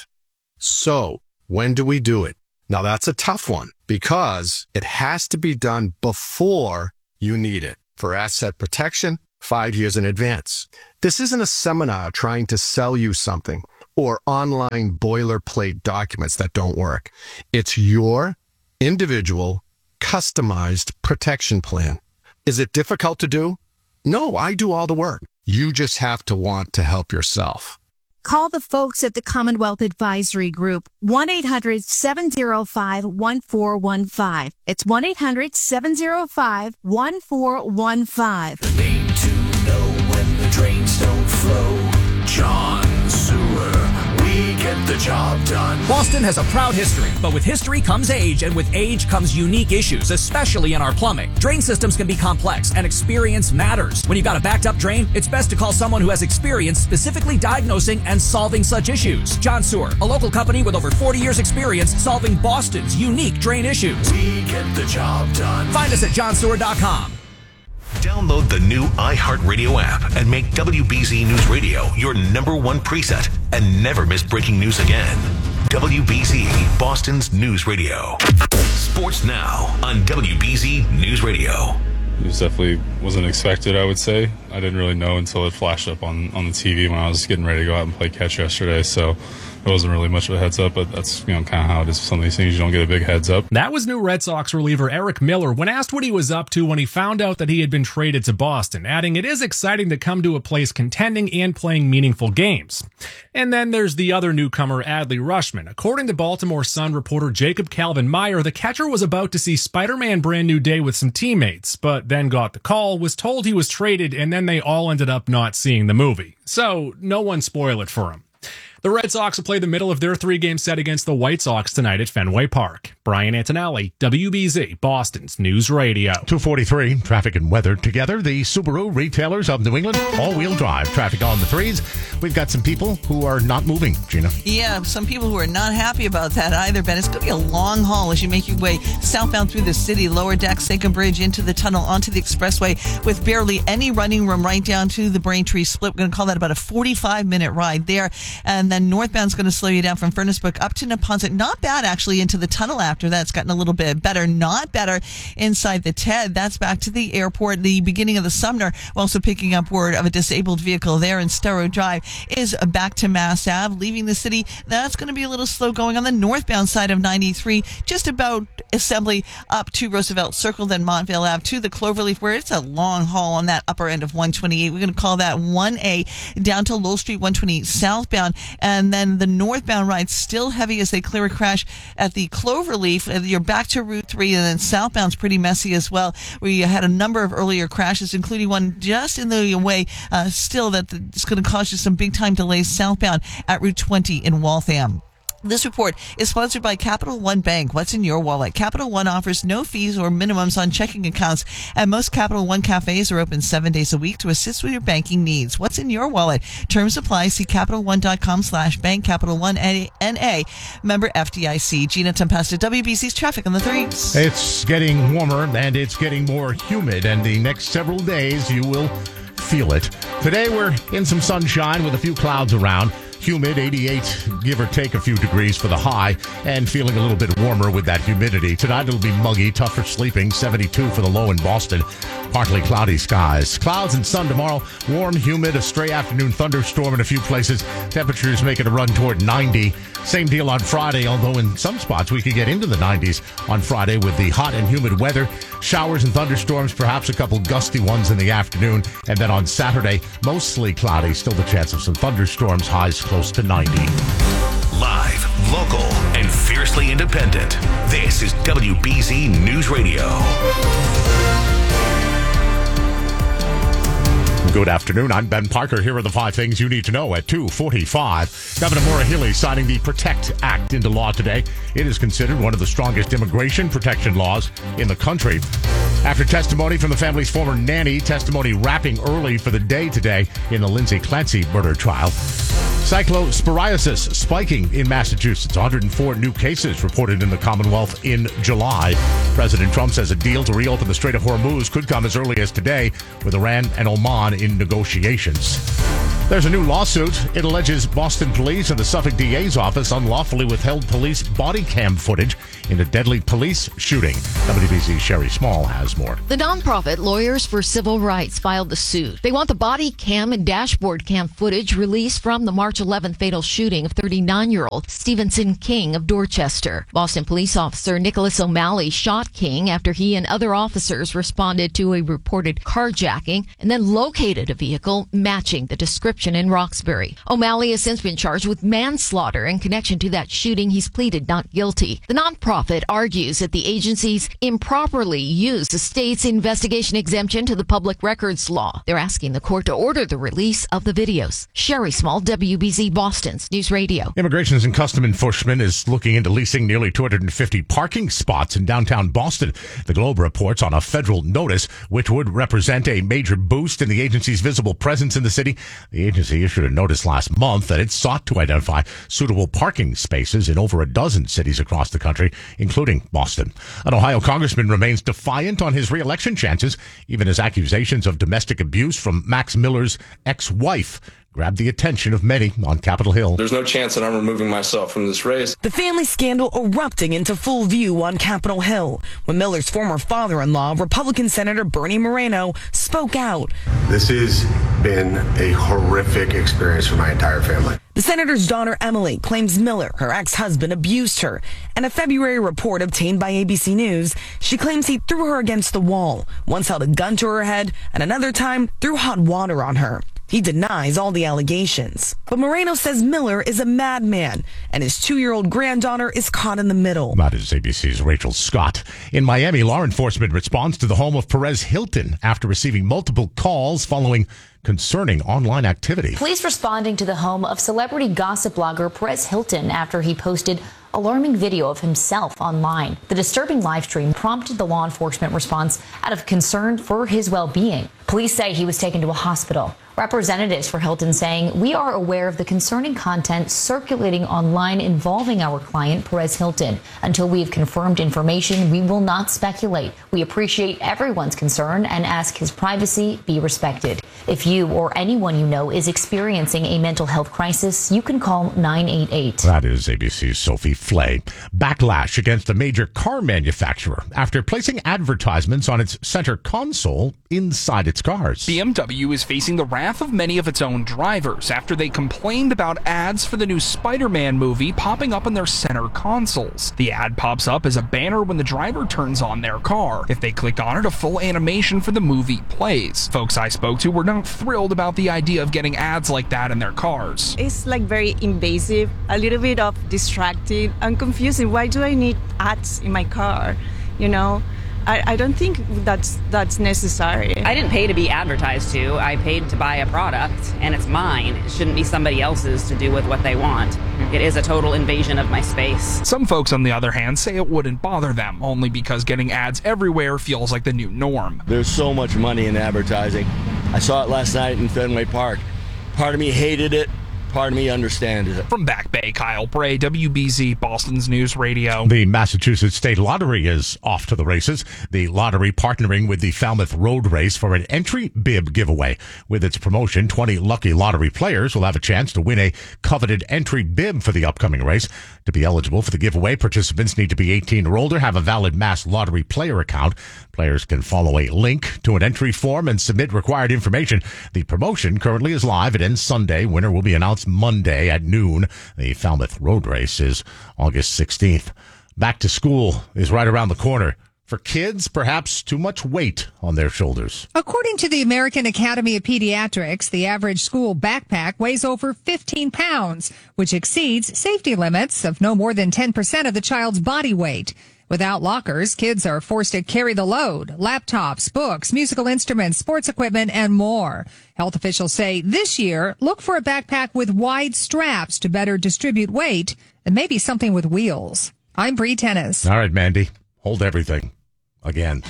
S18: So, when do we do it? Now that's a tough one because it has to be done before you need it. For asset protection, five years in advance. This isn't a seminar trying to sell you something or online boilerplate documents that don't work. It's your individual, customized protection plan. Is it difficult to do? No, I do all the work. You just have to want to help yourself.
S19: Call the folks at the Commonwealth Advisory Group, one eight hundred, seven oh five, one four one five. It's one eight hundred, seven oh five, one four one five.
S15: The name to know when the drains don't flow. John Sewer. We get the job done.
S20: Boston has a proud history, but with history comes age, and with age comes unique issues, especially in our plumbing. Drain systems can be complex, and experience matters. When you've got a backed up drain, it's best to call someone who has experience specifically diagnosing and solving such issues. John Sewer, a local company with over forty years experience solving Boston's unique drain issues.
S15: We get the job done.
S20: Find us at john sewer dot com.
S8: Download the new iHeartRadio app and make W B Z News Radio your number one preset and never miss breaking news again. W B Z, Boston's news radio. Sports now on W B Z News Radio.
S21: It was definitely wasn't expected, I would say. I didn't really know until it flashed up on, on the T V when I was getting ready to go out and play catch yesterday, so it wasn't really much of a heads up, but that's, you know, kind of how it is. Some of these things, you don't get a big heads up.
S24: That was new Red Sox reliever Eric Miller when asked what he was up to when he found out that he had been traded to Boston, adding, "It is exciting to come to a place contending and playing meaningful games." And then there's the other newcomer, Adley Rutschman. According to Baltimore Sun reporter Jacob Calvin Meyer, the catcher was about to see Spider-Man Brand New Day with some teammates, but then got the call, was told he was traded, and then they all ended up not seeing the movie. So no one spoil it for him. The Red Sox will play the middle of their three-game set against the White Sox tonight at Fenway Park. Brian Antonelli, W B Z, Boston's News Radio.
S14: two forty-three, traffic and weather together. The Subaru retailers of New England, all-wheel drive traffic on the threes. We've got some people who are not moving, Gina.
S22: Yeah, some people who are not happy about that either, Ben. It's going to be a long haul as you make your way southbound through the city, lower deck, Seacom Bridge, into the tunnel, onto the expressway, with barely any running room right down to the Braintree Split. We're going to call that about a forty-five minute ride there. And then northbound's going to slow you down from Furnace Brook up to Neponset. Not bad, actually, into the tunnel after that. It's gotten a little bit better. Not better inside the T E D. That's back to the airport. The beginning of the Sumner. We're also picking up word of a disabled vehicle there in Starrow Drive is back to Mass Ave, leaving the city. That's going to be a little slow going on the northbound side of ninety-three, just about Assembly up to Roosevelt Circle, then Montvale Ave to the Cloverleaf, where it's a long haul on that upper end of one twenty-eight. We're going to call that one A down to Lowell Street, one twenty-eight southbound. And then the northbound ride still heavy as they clear a crash at the Cloverleaf. You're back to Route three, and then southbound's pretty messy as well. We had a number of earlier crashes, including one just in the way uh, still that it's going to cause you some big time delays southbound at Route twenty in Waltham. This report is sponsored by Capital One Bank. What's in your wallet? Capital One offers no fees or minimums on checking accounts, and most Capital One cafes are open seven days a week to assist with your banking needs. What's in your wallet? Terms apply. See CapitalOne.com slash bank. Capital One N A. Member F D I C. Gina Tempesta, W B C's traffic on the threes.
S14: It's getting warmer and it's getting more humid, and the next several days you will feel it. Today we're in some sunshine with a few clouds around. Humid, eighty-eight, give or take a few degrees for the high, and feeling a little bit warmer with that humidity. Tonight it'll be muggy, tough for sleeping, seventy-two for the low in Boston. Partly cloudy skies. Clouds and sun tomorrow. Warm, humid, a stray afternoon thunderstorm in a few places. Temperatures making a run toward ninety. Same deal on Friday, although in some spots we could get into the nineties on Friday with the hot and humid weather. Showers and thunderstorms, perhaps a couple gusty ones in the afternoon. And then on Saturday, mostly cloudy. Still the chance of some thunderstorms, highs close to ninety.
S8: Live, local, and fiercely independent. This is W B Z News Radio.
S14: Good afternoon. I'm Ben Parker. Here are the five things you need to know at two forty-five. Governor Maura Healey signing the PROTECT Act into law today. It is considered one of the strongest immigration protection laws in the country. After testimony from the family's former nanny, testimony wrapping early for the day today in the Lindsay Clancy murder trial. Cyclosporiasis spiking in Massachusetts. one hundred four new cases reported in the Commonwealth in July. President Trump says a deal to reopen the Strait of Hormuz could come as early as today, with Iran and Oman in negotiations. There's a new lawsuit. It alleges Boston police and the Suffolk D A's office unlawfully withheld police body cam footage in a deadly police shooting. W B C's Sherry Small has more.
S2: The nonprofit Lawyers for Civil Rights filed the suit. They want the body cam and dashboard cam footage released from the March eleventh fatal shooting of thirty-nine-year-old Stevenson King of Dorchester. Boston police officer Nicholas O'Malley shot King after he and other officers responded to a reported carjacking and then located a vehicle matching the description in Roxbury. O'Malley has since been charged with manslaughter in connection to that shooting. He's pleaded not guilty. The nonprofit argues that the agencies improperly used the state's investigation exemption to the public records law. They're asking the court to order the release of the videos. Sherry Small, W B Z Boston's News Radio.
S14: Immigration and Customs Enforcement is looking into leasing nearly two hundred fifty parking spots in downtown Boston. The Globe reports on a federal notice, which would represent a major boost in the agency's visible presence in the city. The agency issued a notice last month that it sought to identify suitable parking spaces in over a dozen cities across the country, including Boston. An Ohio congressman remains defiant on his re-election chances, even as accusations of domestic abuse from Max Miller's ex-wife grabbed the attention of many on Capitol Hill.
S3: There's no chance that I'm removing myself from this race.
S7: The family scandal erupting into full view on Capitol Hill when Miller's former father-in-law, Republican Senator Bernie Moreno, spoke out.
S9: This has been a horrific experience for my entire family.
S7: The senator's daughter, Emily, claims Miller, her ex-husband, abused her. In a February report obtained by A B C News, she claims he threw her against the wall, once held a gun to her head, and another time threw hot water on her. He denies all the allegations. But Moreno says Miller is a madman, and his two-year-old granddaughter is caught in the middle.
S14: That is A B C's Rachel Scott. In Miami, law enforcement responds to the home of Perez Hilton after receiving multiple calls following concerning online activity.
S10: Police responding to the home of celebrity gossip blogger Perez Hilton after he posted alarming video of himself online. The disturbing live stream prompted the law enforcement response out of concern for his well-being. Police say he was taken to a hospital. Representatives for Hilton saying, "We are aware of the concerning content circulating online involving our client, Perez Hilton. Until we have confirmed information, we will not speculate. We appreciate everyone's concern and ask his privacy be respected. If you or anyone you know is experiencing a mental health crisis, you can call nine eight eight.
S14: That is A B C's Sophie Flay. Backlash against a major car manufacturer after placing advertisements on its center console inside its cars.
S11: B M W is facing the wrath of many of its own drivers after they complained about ads for the new Spider-Man movie popping up in their center consoles. The ad pops up as a banner when the driver turns on their car. If they click on it, a full animation for the movie plays. Folks I spoke to were not thrilled about the idea of getting ads like that in their cars.
S12: It's like very invasive, a little bit of distracting and confusing. Why do I need ads in my car? You know? I, I don't think that's that's necessary.
S13: I didn't pay to be advertised to. I paid to buy a product, and it's mine. It shouldn't be somebody else's to do with what they want. It is a total invasion of my space.
S11: Some folks, on the other hand, say it wouldn't bother them, only because getting ads everywhere feels like the new norm.
S16: There's so much money in advertising. I saw it last night in Fenway Park. Part of me hated it. Part of me understands it.
S11: From Back Bay, Kyle Bray, W B Z, Boston's News Radio.
S14: The Massachusetts State Lottery is off to the races. The lottery partnering with the Falmouth Road Race for an entry bib giveaway. With its promotion, twenty lucky lottery players will have a chance to win a coveted entry bib for the upcoming race. To be eligible for the giveaway, participants need to be eighteen or older, have a valid Mass Lottery player account. Players can follow a link to an entry form and submit required information. The promotion currently is live. It ends Sunday. Winner will be announced Monday at noon. The Falmouth Road Race is August sixteenth. Back to school is right around the corner. For kids, perhaps too much weight on their shoulders.
S17: According to the American Academy of Pediatrics, the average school backpack weighs over fifteen pounds, which exceeds safety limits of no more than ten percent of the child's body weight. Without lockers, kids are forced to carry the load: laptops, books, musical instruments, sports equipment, and more. Health officials say this year, look for a backpack with wide straps to better distribute weight, and maybe something with wheels. I'm Bree Tennis.
S14: All right, Mandy, hold everything again.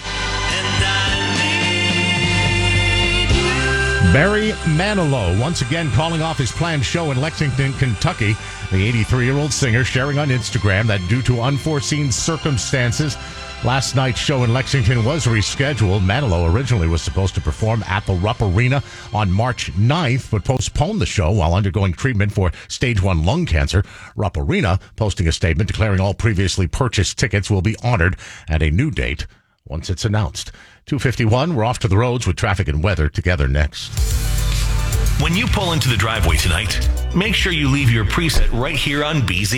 S14: Barry Manilow once again calling off his planned show in Lexington, Kentucky. The eighty-three-year-old singer sharing on Instagram that due to unforeseen circumstances, last night's show in Lexington was rescheduled. Manilow originally was supposed to perform at the Rupp Arena on March ninth, but postponed the show while undergoing treatment for stage one lung cancer. Rupp Arena posting a statement declaring all previously purchased tickets will be honored at a new date once it's announced. two fifty-one, we're off to the roads with traffic and weather together next.
S8: When you pull into the driveway tonight, make sure you leave your preset right here on B Z.